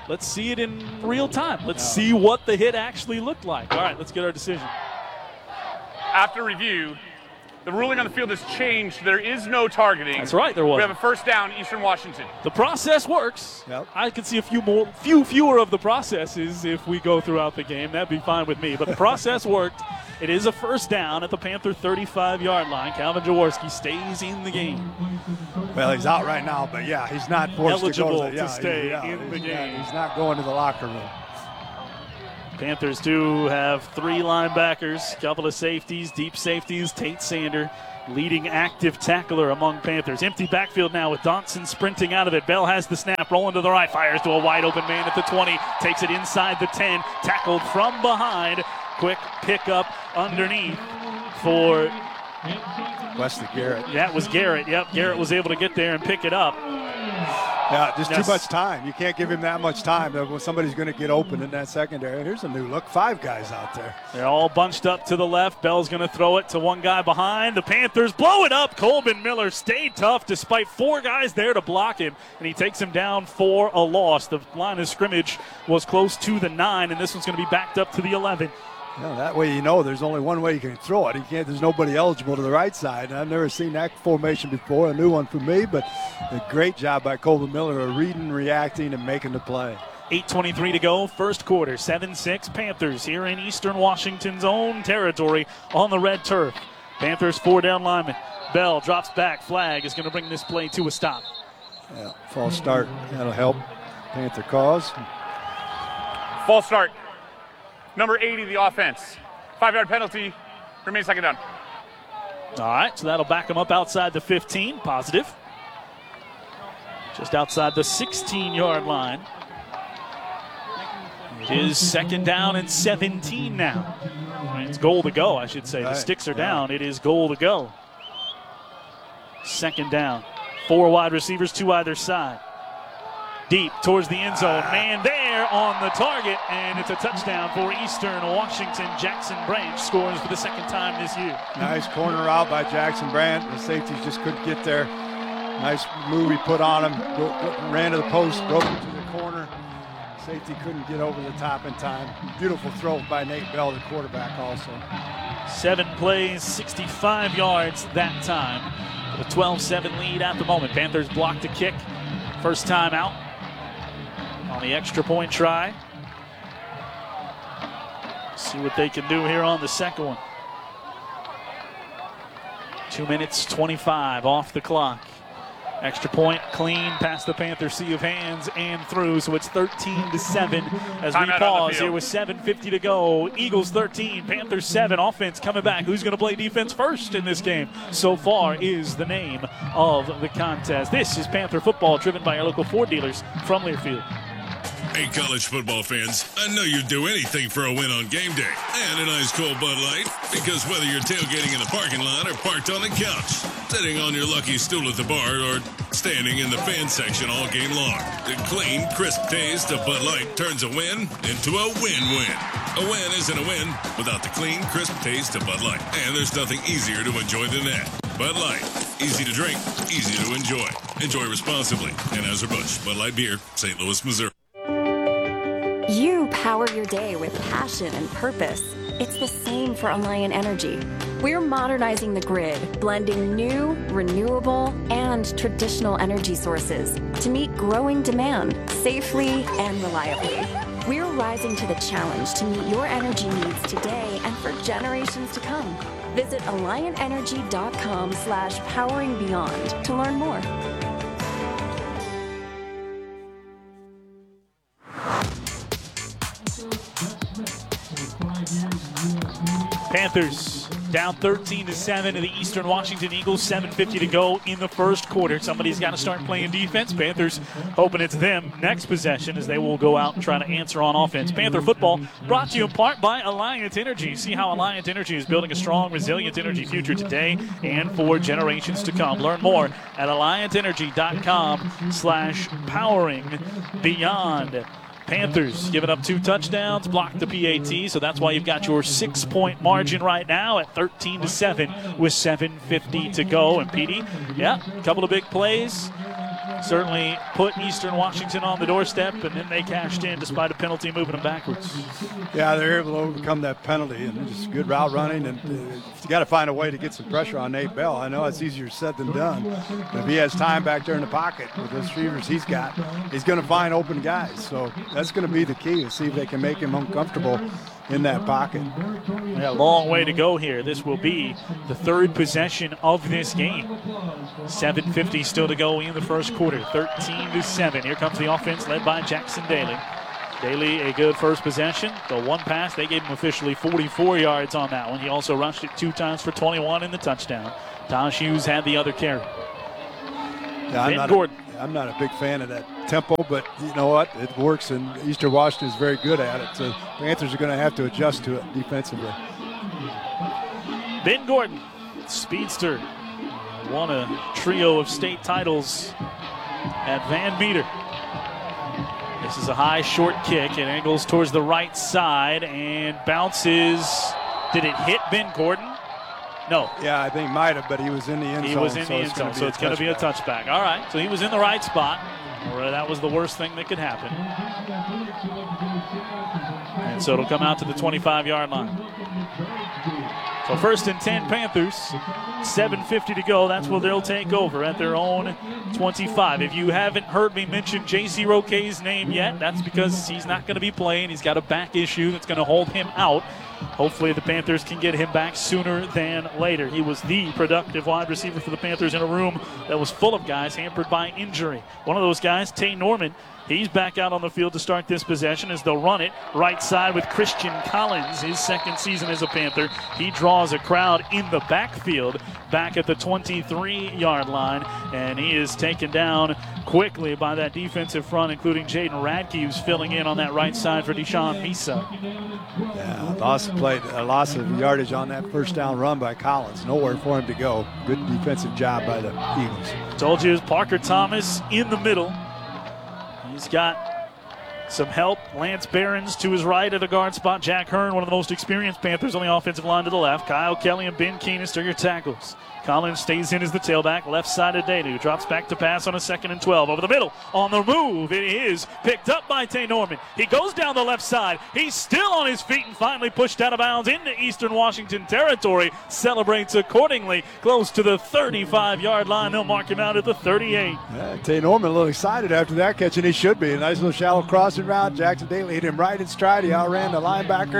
[SPEAKER 1] let's see it in real time. Let's see what the hit actually looked like. All right, let's get our decision.
[SPEAKER 6] After review, the ruling on the field has changed. There is no targeting.
[SPEAKER 1] That's right, there was.
[SPEAKER 6] We have a first down, Eastern Washington.
[SPEAKER 1] The process works.
[SPEAKER 9] Yep.
[SPEAKER 1] I could see a few more, few fewer of the processes if we go throughout the game. That'd be fine with me. But the process worked. It is a first down at the Panther thirty-five-yard line. Calvin Jaworski stays in the game.
[SPEAKER 9] Well, he's out right now, but yeah, he's not forced
[SPEAKER 1] eligible
[SPEAKER 9] to go to, the, yeah,
[SPEAKER 1] to stay
[SPEAKER 9] yeah,
[SPEAKER 1] in the
[SPEAKER 9] he's
[SPEAKER 1] game.
[SPEAKER 9] Not, he's not going to the locker room.
[SPEAKER 1] Panthers do have three linebackers, couple of safeties, deep safeties. Tate Sander, leading active tackler among Panthers. Empty backfield now with Donson sprinting out of it. Bell has the snap, rolling to the right, fires to a wide open man at the twenty, takes it inside the ten, tackled from behind. Quick pickup underneath for
[SPEAKER 9] Wesley Garrett.
[SPEAKER 1] That was Garrett. Yep, Garrett was able to get there and pick it up.
[SPEAKER 9] Yeah, just
[SPEAKER 1] Yes.
[SPEAKER 9] too much time. You can't give him that much time. When somebody's going to get open in that secondary. Here's a new look. Five guys out there.
[SPEAKER 1] They're all bunched up to the left. Bell's going to throw it to one guy behind. The Panthers blow it up. Coleman Miller stayed tough despite four guys there to block him, and he takes him down for a loss. The line of scrimmage was close to the nine, and this one's going to be backed up to the eleven.
[SPEAKER 9] Yeah, that way you know there's only one way you can throw it. You can't. There's nobody eligible to the right side. And I've never seen that formation before. A new one for me, but a great job by Coleman Miller of reading, reacting, and making the play.
[SPEAKER 1] eight twenty-three to go, first quarter. seven six Panthers here in Eastern Washington's own territory on the red turf. Panthers four down lineman. Bell drops back. Flag is going to bring this play to a stop.
[SPEAKER 9] Yeah, false start. That'll help Panther cause.
[SPEAKER 6] False start. Number eighty, the offense. Five-yard penalty. Remains second down.
[SPEAKER 1] All right, so that'll back them up outside the fifteen. Positive. Just outside the sixteen-yard line. It is second down and seventeen now. It's goal to go, I should say. The sticks are down. It is goal to go. Second down. Four wide receivers, two either side. Deep towards the end zone. Man there on the target, and it's a touchdown for Eastern Washington. Jackson Branch scores for the second time this year.
[SPEAKER 9] Nice corner out by Jackson Branch. The safeties just couldn't get there. Nice move he put on him. Go, go, ran to the post, broke it to the corner. Safety couldn't get over the top in time. Beautiful throw by Nate Bell, the quarterback also.
[SPEAKER 1] Seven plays, sixty-five yards that time. With a twelve seven lead at the moment. Panthers blocked the kick. First time out. On the extra point try. See what they can do here on the second one. Two minutes, twenty-five off the clock. Extra point, clean, past the Panther sea of hands and through, so it's thirteen to seven as we
[SPEAKER 6] Timeout on the
[SPEAKER 1] pause
[SPEAKER 6] field.
[SPEAKER 1] here with seven fifty to go. Eagles thirteen, Panthers seven. Offense coming back. Who's going to play defense first in this game? So far is the name of the contest. This is Panther football, driven by our local Ford dealers from Learfield.
[SPEAKER 7] Hey, college football fans, I know you'd do anything for a win on game day and an ice cold Bud Light, because whether you're tailgating in the parking lot or parked on the couch, sitting on your lucky stool at the bar, or standing in the fan section all game long, the clean, crisp taste of Bud Light turns a win into a win-win. A win isn't a win without the clean, crisp taste of Bud Light, and there's nothing easier to enjoy than that. Bud Light, easy to drink, easy to enjoy. Enjoy responsibly. Anheuser-Busch, Bud Light Beer, Saint Louis, Missouri.
[SPEAKER 3] You power your day with passion and purpose. It's the same for Alliant Energy. We're modernizing the grid, blending new, renewable, and traditional energy sources to meet growing demand safely and reliably. We're rising to the challenge to meet your energy needs today and for generations to come. Visit alliant energy dot com slash powering beyond to learn more.
[SPEAKER 1] Panthers down thirteen to seven to the Eastern Washington Eagles. seven fifty to go in the first quarter. Somebody's got to start playing defense. Panthers hoping it's them next possession as they will go out and try to answer on offense. Panther football brought to you in part by Alliant Energy. See how Alliant Energy is building a strong, resilient energy future today and for generations to come. Learn more at alliant energy dot com slash powering beyond. Panthers giving up two touchdowns, blocked the P A T, so that's why you've got your six-point margin right now at thirteen to seven with seven fifty to go. And P D, yeah, a couple of big plays certainly put Eastern Washington on the doorstep, and then they cashed in despite a penalty moving them backwards.
[SPEAKER 9] Yeah, they're able to overcome that penalty, and just good route running, and uh, you got to find a way to get some pressure on Nate Bell. I know it's easier said than done, but if he has time back there in the pocket with those receivers he's got, he's going to find open guys. So that's going to be the key, to see if they can make him uncomfortable in that pocket.
[SPEAKER 1] Yeah, long way to go here. This will be the third possession of this game. seven fifty still to go in the first quarter. thirteen to seven. Here comes the offense led by Jackson Daly. Daly, a good first possession. The one pass, they gave him officially forty-four yards on that one. He also rushed it two times for twenty-one in the touchdown. Tosh Hughes had the other carry.
[SPEAKER 9] Yeah, I'm
[SPEAKER 1] Ben
[SPEAKER 9] not
[SPEAKER 1] Gordon.
[SPEAKER 9] A, I'm not a big fan of that tempo, but you know what? It works, and Eastern Washington is very good at it. So Panthers are going to have to adjust to it defensively.
[SPEAKER 1] Ben Gordon, speedster, won a trio of state titles at Van Meter. This is a high, short kick. It angles towards the right side and bounces. Did it hit Ben Gordon? No.
[SPEAKER 9] Yeah, I think might have, but he was in the end zone.
[SPEAKER 1] He was in
[SPEAKER 9] so
[SPEAKER 1] the end zone, so it's going to be a touchback. All right, so he was in the right spot. Or that was the worst thing that could happen. And so it'll come out to the twenty-five-yard line. So first and ten Panthers, seven fifty to go. That's where they'll take over at their own twenty-five. If you haven't heard me mention J C Roquet's name yet, that's because he's not going to be playing. He's got a back issue that's going to hold him out. Hopefully the Panthers can get him back sooner than later. He was the productive wide receiver for the Panthers in a room that was full of guys hampered by injury. One of those guys, Tay Norman, he's back out on the field to start this possession as they'll run it right side with Christian Collins, his second season as a Panther. He draws a crowd in the backfield back at the twenty-three-yard line, and he is taken down quickly by that defensive front, including Jaden Radke, who's filling in on that right side for Deshaun Misa.
[SPEAKER 9] Yeah, loss of play, a loss of yardage on that first down run by Collins. Nowhere for him to go. Good defensive job by the Eagles.
[SPEAKER 1] Told you, Parker Thomas in the middle. He's got some help. Lance Behrens to his right at a guard spot. Jack Hearn, one of the most experienced Panthers on the offensive line to the left. Kyle Kelly and Ben Keenest are your tackles. Collins stays in as the tailback, left side of Danu. Drops back to pass on a second and twelve. Over the middle, on the move, it is picked up by Tay Norman. He goes down the left side. He's still on his feet and finally pushed out of bounds into Eastern Washington territory. Celebrates accordingly, close to the thirty-five-yard line. They'll mark him out at the thirty-eight.
[SPEAKER 9] Yeah, Tay Norman a little excited after that catch, and he should be. A nice little shallow crossing route. Jackson Daly hit him right in stride. He outran the linebacker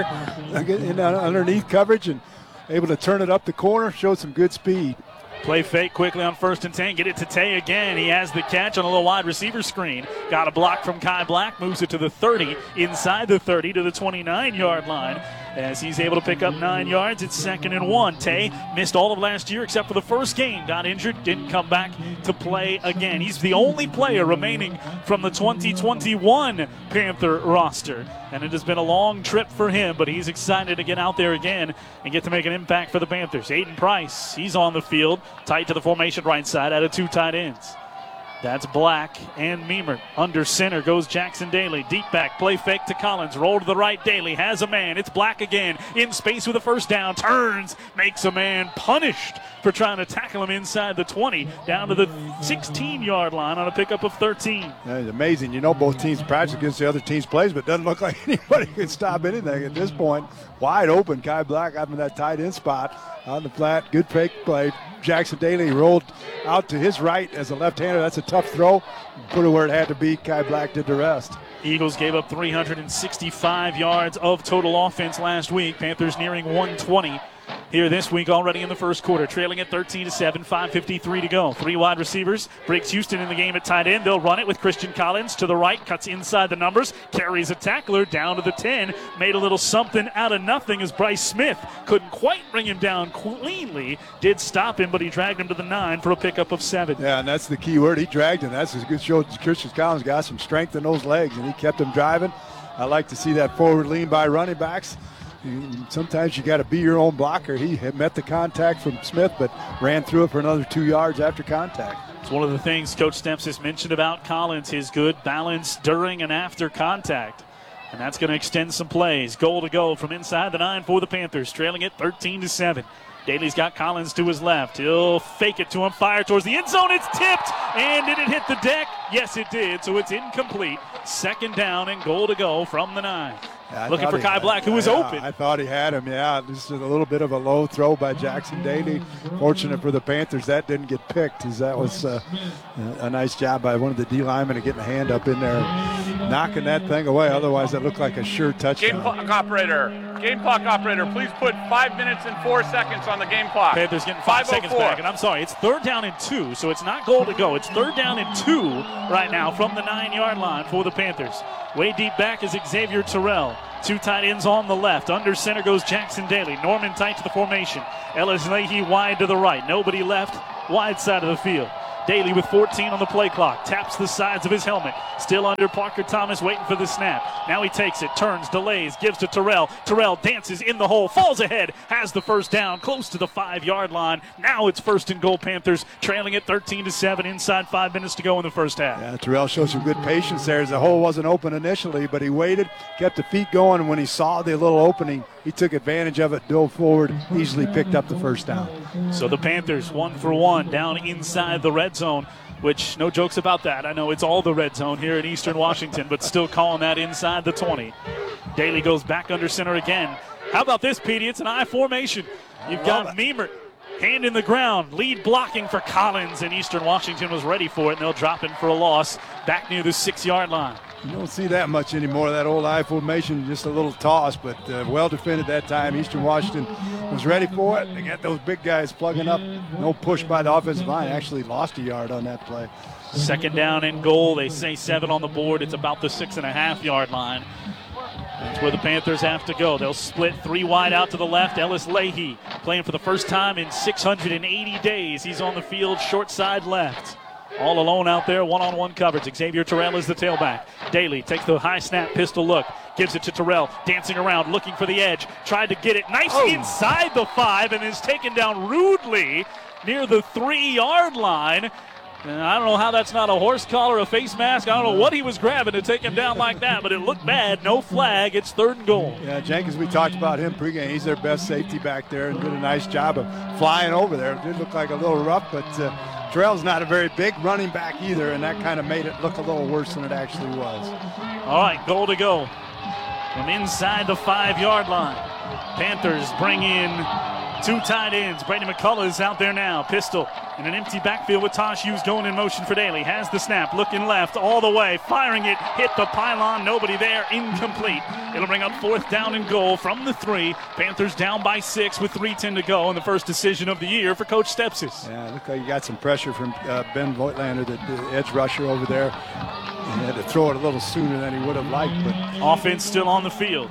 [SPEAKER 9] in underneath coverage and able to turn it up the corner, showed some good speed.
[SPEAKER 1] Play fake quickly on first and ten. Get it to Tay again. He has the catch on a little wide receiver screen. Got a block from Kai Black. Moves it to the thirty. Inside the thirty to the twenty-nine-yard line. As he's able to pick up nine yards, it's second and one. Tay missed all of last year except for the first game. Got injured, didn't come back to play again. He's the only player remaining from the twenty twenty-one Panther roster. And it has been a long trip for him, but he's excited to get out there again and get to make an impact for the Panthers. Aiden Price, he's on the field, tight to the formation right side out of two tight ends. That's Black and Meemer. Under center goes Jackson Daly. Deep back, play fake to Collins. Roll to the right, Daly has a man. It's Black again. In space with a first down. Turns, makes a man. Punished for trying to tackle him inside the twenty. Down to the sixteen-yard line on a pickup of thirteen.
[SPEAKER 9] Yeah, it's amazing. You know both teams practice against the other team's plays, but it doesn't look like anybody can stop anything at this point. Wide open, Kai Black having that tight end spot on the flat. Good fake play. Jackson Daly rolled out to his right as a left-hander. That's a tough throw. Put it where it had to be. Kai Black did the rest.
[SPEAKER 1] Eagles gave up three hundred sixty-five yards of total offense last week. Panthers nearing one twenty here this week already in the first quarter, trailing at thirteen to seven, five fifty-three to go. Three wide receivers. Briggs Houston in the game at tight end. They'll run it with Christian Collins to the right, cuts inside the numbers, carries a tackler down to the ten, made a little something out of nothing as Bryce Smith couldn't quite bring him down cleanly. Did stop him, but he dragged him to the nine for a pickup of seven.
[SPEAKER 9] Yeah, and that's the key word. He dragged him. That's a good show. Christian Collins got some strength in those legs, and he kept him driving. I like to see that forward lean by running backs. Sometimes you got to be your own blocker. He had met the contact from Smith, but ran through it for another two yards after contact.
[SPEAKER 1] It's one of the things Coach Stemps has mentioned about Collins, his good balance during and after contact. And that's going to extend some plays. Goal to go from inside the nine for the Panthers, trailing it thirteen to seven. Daly's got Collins to his left. He'll fake it to him, fire towards the end zone. It's tipped, and did it hit the deck? Yes, it did, so it's incomplete. Second down and goal to go from the nine.
[SPEAKER 9] Yeah,
[SPEAKER 1] Looking for
[SPEAKER 9] he,
[SPEAKER 1] Kai Black, who was
[SPEAKER 9] yeah,
[SPEAKER 1] open.
[SPEAKER 9] I thought he had him, yeah. Just a little bit of a low throw by Jackson Daly. Fortunate for the Panthers, that didn't get picked, as that was uh, a nice job by one of the D linemen to get a hand up in there, knocking that thing away. Otherwise, that looked like a sure touchdown.
[SPEAKER 6] Game clock operator, game clock operator, please put five minutes and four seconds on the game clock.
[SPEAKER 1] Panthers getting five seconds back, and I'm sorry, it's third down and two, so it's not goal to go. It's third down and two right now from the nine-yard line for the Panthers. Way deep back is Xavier Terrell. Two tight ends on the left. Under center goes Jackson Daly. Norman tight to the formation. Ellis Leahy wide to the right. Nobody left. Wide side of the field. Daly with fourteen on the play clock. Taps the sides of his helmet. Still under Parker Thomas, waiting for the snap. Now he takes it, turns, delays, gives to Terrell. Terrell dances in the hole, falls ahead, has the first down, close to the five-yard line. Now it's first and goal Panthers, trailing at thirteen to seven, inside five minutes to go in the first half.
[SPEAKER 9] Yeah, Terrell showed some good patience there, as the hole wasn't open initially, but he waited, kept the feet going, and when he saw the little opening, he took advantage of it, dove forward, easily picked up the first down.
[SPEAKER 1] So the Panthers, one for one, down inside the red zone, which no jokes about that. I know it's all the red zone here in Eastern Washington, but still calling that inside the twenty. Daly goes back under center again. How about this, Petey? It's an I formation. You've got Meemer, hand in the ground, lead blocking for Collins, and Eastern Washington was ready for it, and they'll drop in for a loss back near the six-yard line.
[SPEAKER 9] You don't see that much anymore, that old I formation, just a little toss, but uh, well defended that time. Eastern Washington was ready for it. They got those big guys plugging up. No push by the offensive line. Actually lost a yard on that play.
[SPEAKER 1] Second down and goal. They say seven on the board. It's about the six and a half yard line. That's where the Panthers have to go. They'll split three wide out to the left. Ellis Leahy playing for the first time in six hundred eighty days. He's on the field, short side left. All alone out there, one-on-one coverage. Xavier Terrell is the tailback. Daly takes the high snap, pistol look, gives it to Terrell, dancing around, looking for the edge, tried to get it nice oh. inside the five, and is taken down rudely near the three-yard line. And I don't know how that's not a horse collar, a face mask. I don't know what he was grabbing to take him down like that, but it looked bad. No flag. It's third and goal.
[SPEAKER 9] Yeah, Jenkins, we talked about him pregame. He's their best safety back there and did a nice job of flying over there. It did look like a little rough, but uh, Terrell's not a very big running back either, and that kind of made it look a little worse than it actually was.
[SPEAKER 1] All right, goal to go from inside the five-yard line. Panthers bring in two tight ends. Brady McCullough is out there now. Pistol in an empty backfield with Tosh Hughes going in motion for Daly. Has the snap, looking left all the way, firing it, hit the pylon, nobody there, incomplete. It'll bring up fourth down and goal from the three. Panthers down by six with three ten to go, and the first decision of the year for Coach Stepsis.
[SPEAKER 9] Yeah, look like you got some pressure from uh, Ben Voigtlander, the, the edge rusher over there. He had to throw it a little sooner than he would have liked. But
[SPEAKER 1] offense still on the field.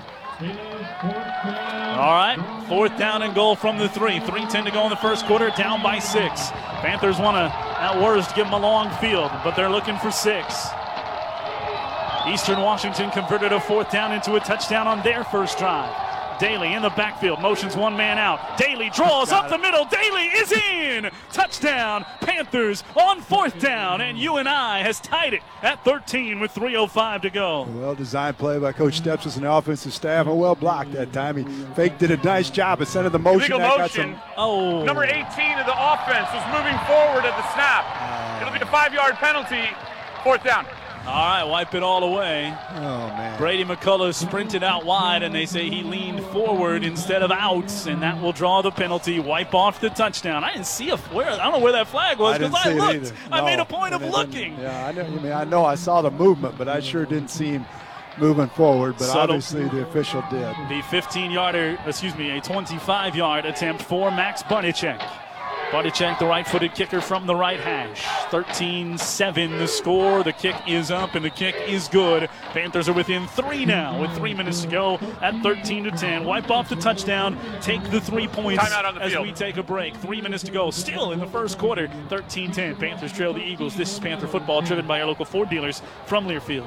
[SPEAKER 1] All right, fourth down and goal from the three. three ten to go in the first quarter, down by six. Panthers want to, at worst, give them a long field, but they're looking for six. Eastern Washington converted a fourth down into a touchdown on their first drive. Daly in the backfield, motions one man out. Daly draws up the middle. Daly is in. Touchdown, Panthers on fourth down, and U N I has tied it at thirteen with three oh five to go.
[SPEAKER 9] Well-designed play by Coach Stepsis and the offensive staff, and well blocked that time. He faked did a nice job at sending the motion.
[SPEAKER 6] Illegal
[SPEAKER 9] that
[SPEAKER 6] motion.
[SPEAKER 9] Got some,
[SPEAKER 1] oh.
[SPEAKER 6] Number eighteen of the offense was moving forward at the snap. Uh, It'll be a five-yard penalty, fourth down.
[SPEAKER 1] All right, wipe it all away.
[SPEAKER 9] Oh, man.
[SPEAKER 1] Brady McCullough sprinted out wide, and they say he leaned forward instead of out, and that will draw the penalty, wipe off the touchdown. I didn't see a where. I don't know where that flag was because I, I looked. No, I made a point of looking.
[SPEAKER 9] Yeah, I know. I mean, I know I saw the movement, but I sure didn't see him moving forward, but Subtle. Obviously the official did.
[SPEAKER 1] The fifteen-yarder, excuse me, a twenty-five-yard attempt for Max Barnicek. Barnicek, the right-footed kicker from the right hash. thirteen seven the score. The kick is up, and the kick is good. Panthers are within three now with three minutes to go at thirteen to ten. Wipe off the touchdown. Take the three points
[SPEAKER 6] Timeout on the
[SPEAKER 1] as
[SPEAKER 6] field.
[SPEAKER 1] we take a break. Three minutes to go. Still in the first quarter. thirteen ten. Panthers trail the Eagles. This is Panther football driven by our local Ford dealers from Learfield.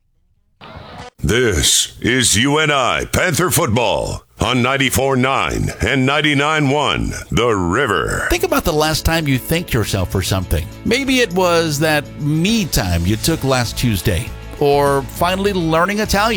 [SPEAKER 15] This is U N I Panther football on ninety-four nine and ninety-nine one The River.
[SPEAKER 8] Think about the last time you thanked yourself for something. Maybe it was that me time you took last Tuesday, or finally learning Italian.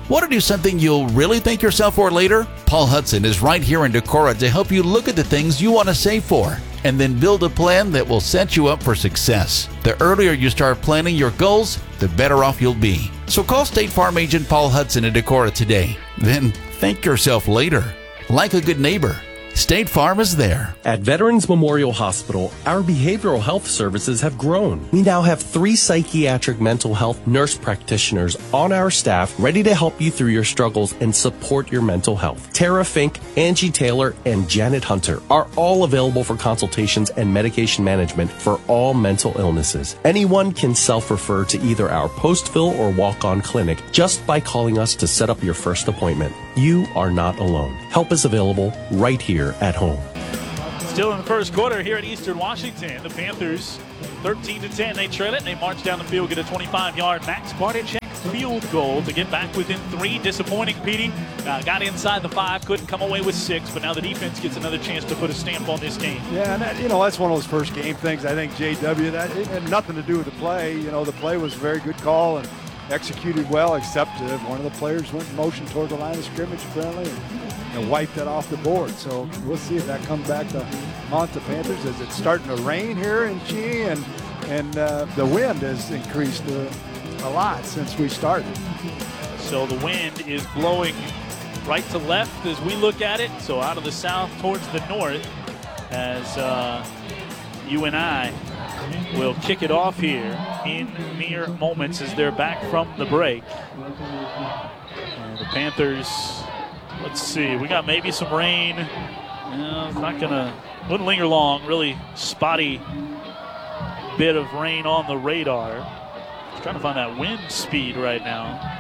[SPEAKER 8] Want to do something you'll really thank yourself for later? Paul Hudson is right here in Decorah to help you look at the things you want to save for and then build a plan that will set you up for success. The earlier you start planning your goals, the better off you'll be. So call State Farm agent Paul Hudson in Decorah today. Then thank yourself later. Like a good neighbor, State Farm is there.
[SPEAKER 5] At Veterans Memorial Hospital, our behavioral health services have grown. We now have three psychiatric mental health nurse practitioners on our staff ready to help you through your struggles and support your mental health. Tara Fink, Angie Taylor, and Janet Hunter are all available for consultations and medication management for all mental illnesses. Anyone can self-refer to either our post-fill or walk-on clinic just by calling us to set up your first appointment. You are not alone. Help is available right here at home.
[SPEAKER 1] Still in the first quarter here at Eastern Washington. The Panthers thirteen to ten. They trail it and they march down the field, get a twenty-five-yard Max Barticek field goal to get back within three. Disappointing, Petey. Uh, got inside the five, couldn't come away with six, but now the defense gets another chance to put a stamp on this game.
[SPEAKER 9] Yeah, and that, you know, that's one of those first game things. I think J W, that it had nothing to do with the play. You know, the play was a very good call and executed well, except uh, one of the players went in motion toward the line of scrimmage apparently and, and wiped that off the board. So we'll see if that comes back to haunt the Panthers as it's starting to rain here in Cheney, and and uh, the wind has increased uh, a lot since we started.
[SPEAKER 1] So the wind is blowing right to left as we look at it, so out of the south towards the north, as uh, you and I will kick it off here in mere moments as they're back from the break. And the Panthers, let's see, we got maybe some rain. No, it's not gonna, wouldn't linger long. Really spotty bit of rain on the radar. Just trying to find that wind speed right now.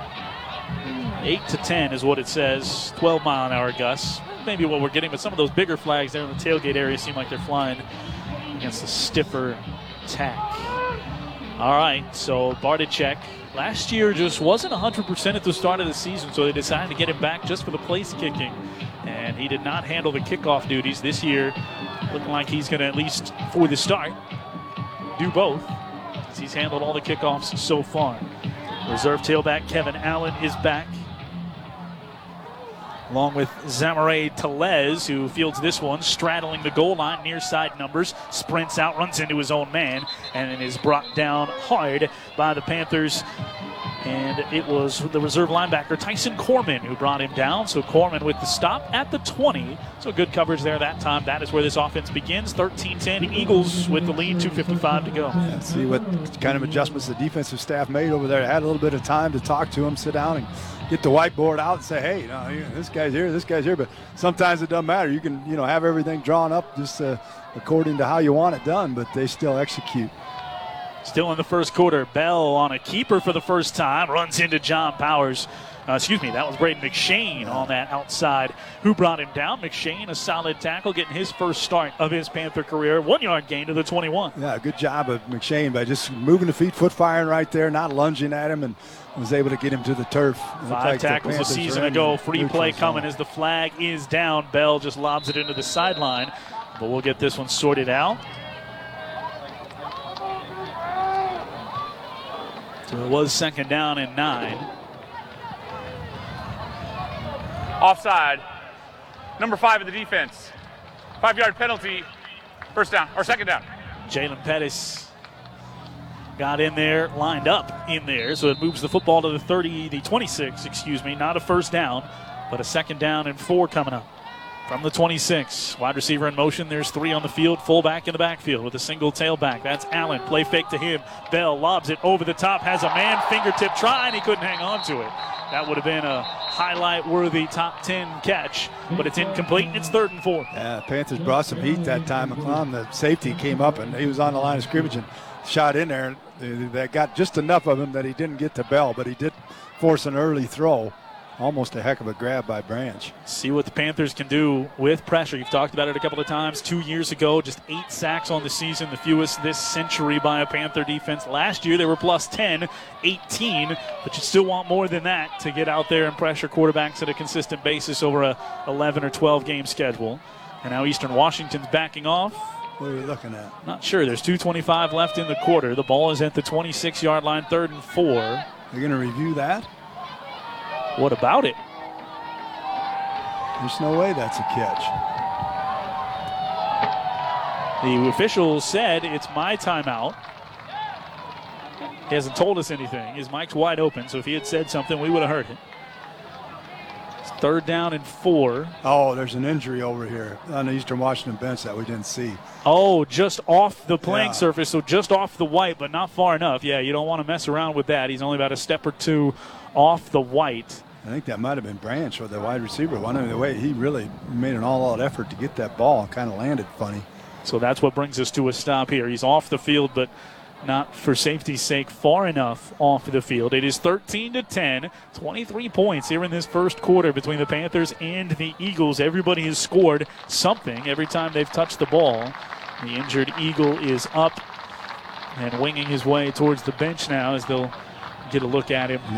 [SPEAKER 1] eight to ten is what it says. twelve mile an hour gusts. Maybe what we're getting, but some of those bigger flags there in the tailgate area seem like they're flying against the stiffer tack. All right, so Barticek last year just wasn't one hundred percent at the start of the season, so they decided to get him back just for the place kicking. And he did not handle the kickoff duties this year. Looking like he's going to, at least for the start, do both, as he's handled all the kickoffs so far. Reserve tailback Kevin Allen is back, along with Zamare Telez, who fields this one, straddling the goal line, near side numbers, sprints out, runs into his own man, and then is brought down hard by the Panthers. And it was the reserve linebacker Tyson Corman who brought him down. So Corman with the stop at the twenty. So good coverage there that time. That is where this offense begins. thirteen ten Eagles with the lead, two fifty-five to go.
[SPEAKER 9] Yeah, see what kind of adjustments the defensive staff made over there. Had a little bit of time to talk to him, sit down and get the whiteboard out and say, hey, you know, this guy's here, this guy's here. But sometimes it doesn't matter. You can, you know, have everything drawn up just uh, according to how you want it done, but they still execute.
[SPEAKER 1] Still in the first quarter, Bell on a keeper for the first time, runs into John Powers. Uh, excuse me, that was Braden McShane on that outside who brought him down. McShane, a solid tackle, getting his first start of his Panther career. One-yard gain to the twenty-one.
[SPEAKER 9] Yeah, good job of McShane by just moving the feet, foot firing right there, not lunging at him, and was able to get him to the turf.
[SPEAKER 1] Five
[SPEAKER 9] like
[SPEAKER 1] tackles a season ago. Free play coming
[SPEAKER 9] zone.
[SPEAKER 1] As the flag is down. Bell just lobs it into the sideline, but we'll get this one sorted out. So it was second down and nine.
[SPEAKER 6] Offside. Number five of the defense. Five-yard penalty. First down, or second down.
[SPEAKER 1] Jalen Pettis got in there, lined up in there, so it moves the football to the thirty, the twenty-six, excuse me. Not a first down, but a second down and four coming up. From the twenty-six, wide receiver in motion. There's three on the field, fullback in the backfield with a single tailback. That's Allen. Play fake to him. Bell lobs it over the top, has a man fingertip try, and he couldn't hang on to it. That would have been a highlight-worthy top ten catch, but it's incomplete. It's third and four.
[SPEAKER 9] Yeah, Panthers brought some heat that time. McClung, the safety, came up, and he was on the line of scrimmage and shot in there. They got just enough of him that he didn't get to Bell, but he did force an early throw. Almost a heck of a grab by Branch.
[SPEAKER 1] See what the Panthers can do with pressure. You've talked about it a couple of times. Two years ago, just eight sacks on the season, the fewest this century by a Panther defense. Last year, they were plus ten, eighteen, but you still want more than that to get out there and pressure quarterbacks at a consistent basis over a eleven or twelve game schedule. And now Eastern Washington's backing off.
[SPEAKER 9] What are we looking at?
[SPEAKER 1] Not sure. There's two twenty-five left in the quarter. The ball is at the twenty-six yard line, third and four.
[SPEAKER 9] They're going to review that?
[SPEAKER 1] What about it?
[SPEAKER 9] There's no way that's a catch.
[SPEAKER 1] The official said it's my timeout. He hasn't told us anything. His mic's wide open, so if he had said something, we would have heard it. It's third down and four.
[SPEAKER 9] Oh, there's an injury over here on the Eastern Washington bench that we didn't see.
[SPEAKER 1] Oh, just off the playing
[SPEAKER 9] Yeah.
[SPEAKER 1] surface, so just off the white, but not far enough. Yeah, you don't want to mess around with that. He's only about a step or two off the white.
[SPEAKER 9] I think that might have been Branch or the wide receiver. One of the way he really made an all-out effort to get that ball and kind of landed funny.
[SPEAKER 1] So that's what brings us to a stop here. He's off the field, but not for safety's sake far enough off the field. It is thirteen to ten, twenty-three points here in this first quarter between the Panthers and the Eagles. Everybody has scored something every time they've touched the ball. The injured Eagle is up and winging his way towards the bench now as they'll get a look at him.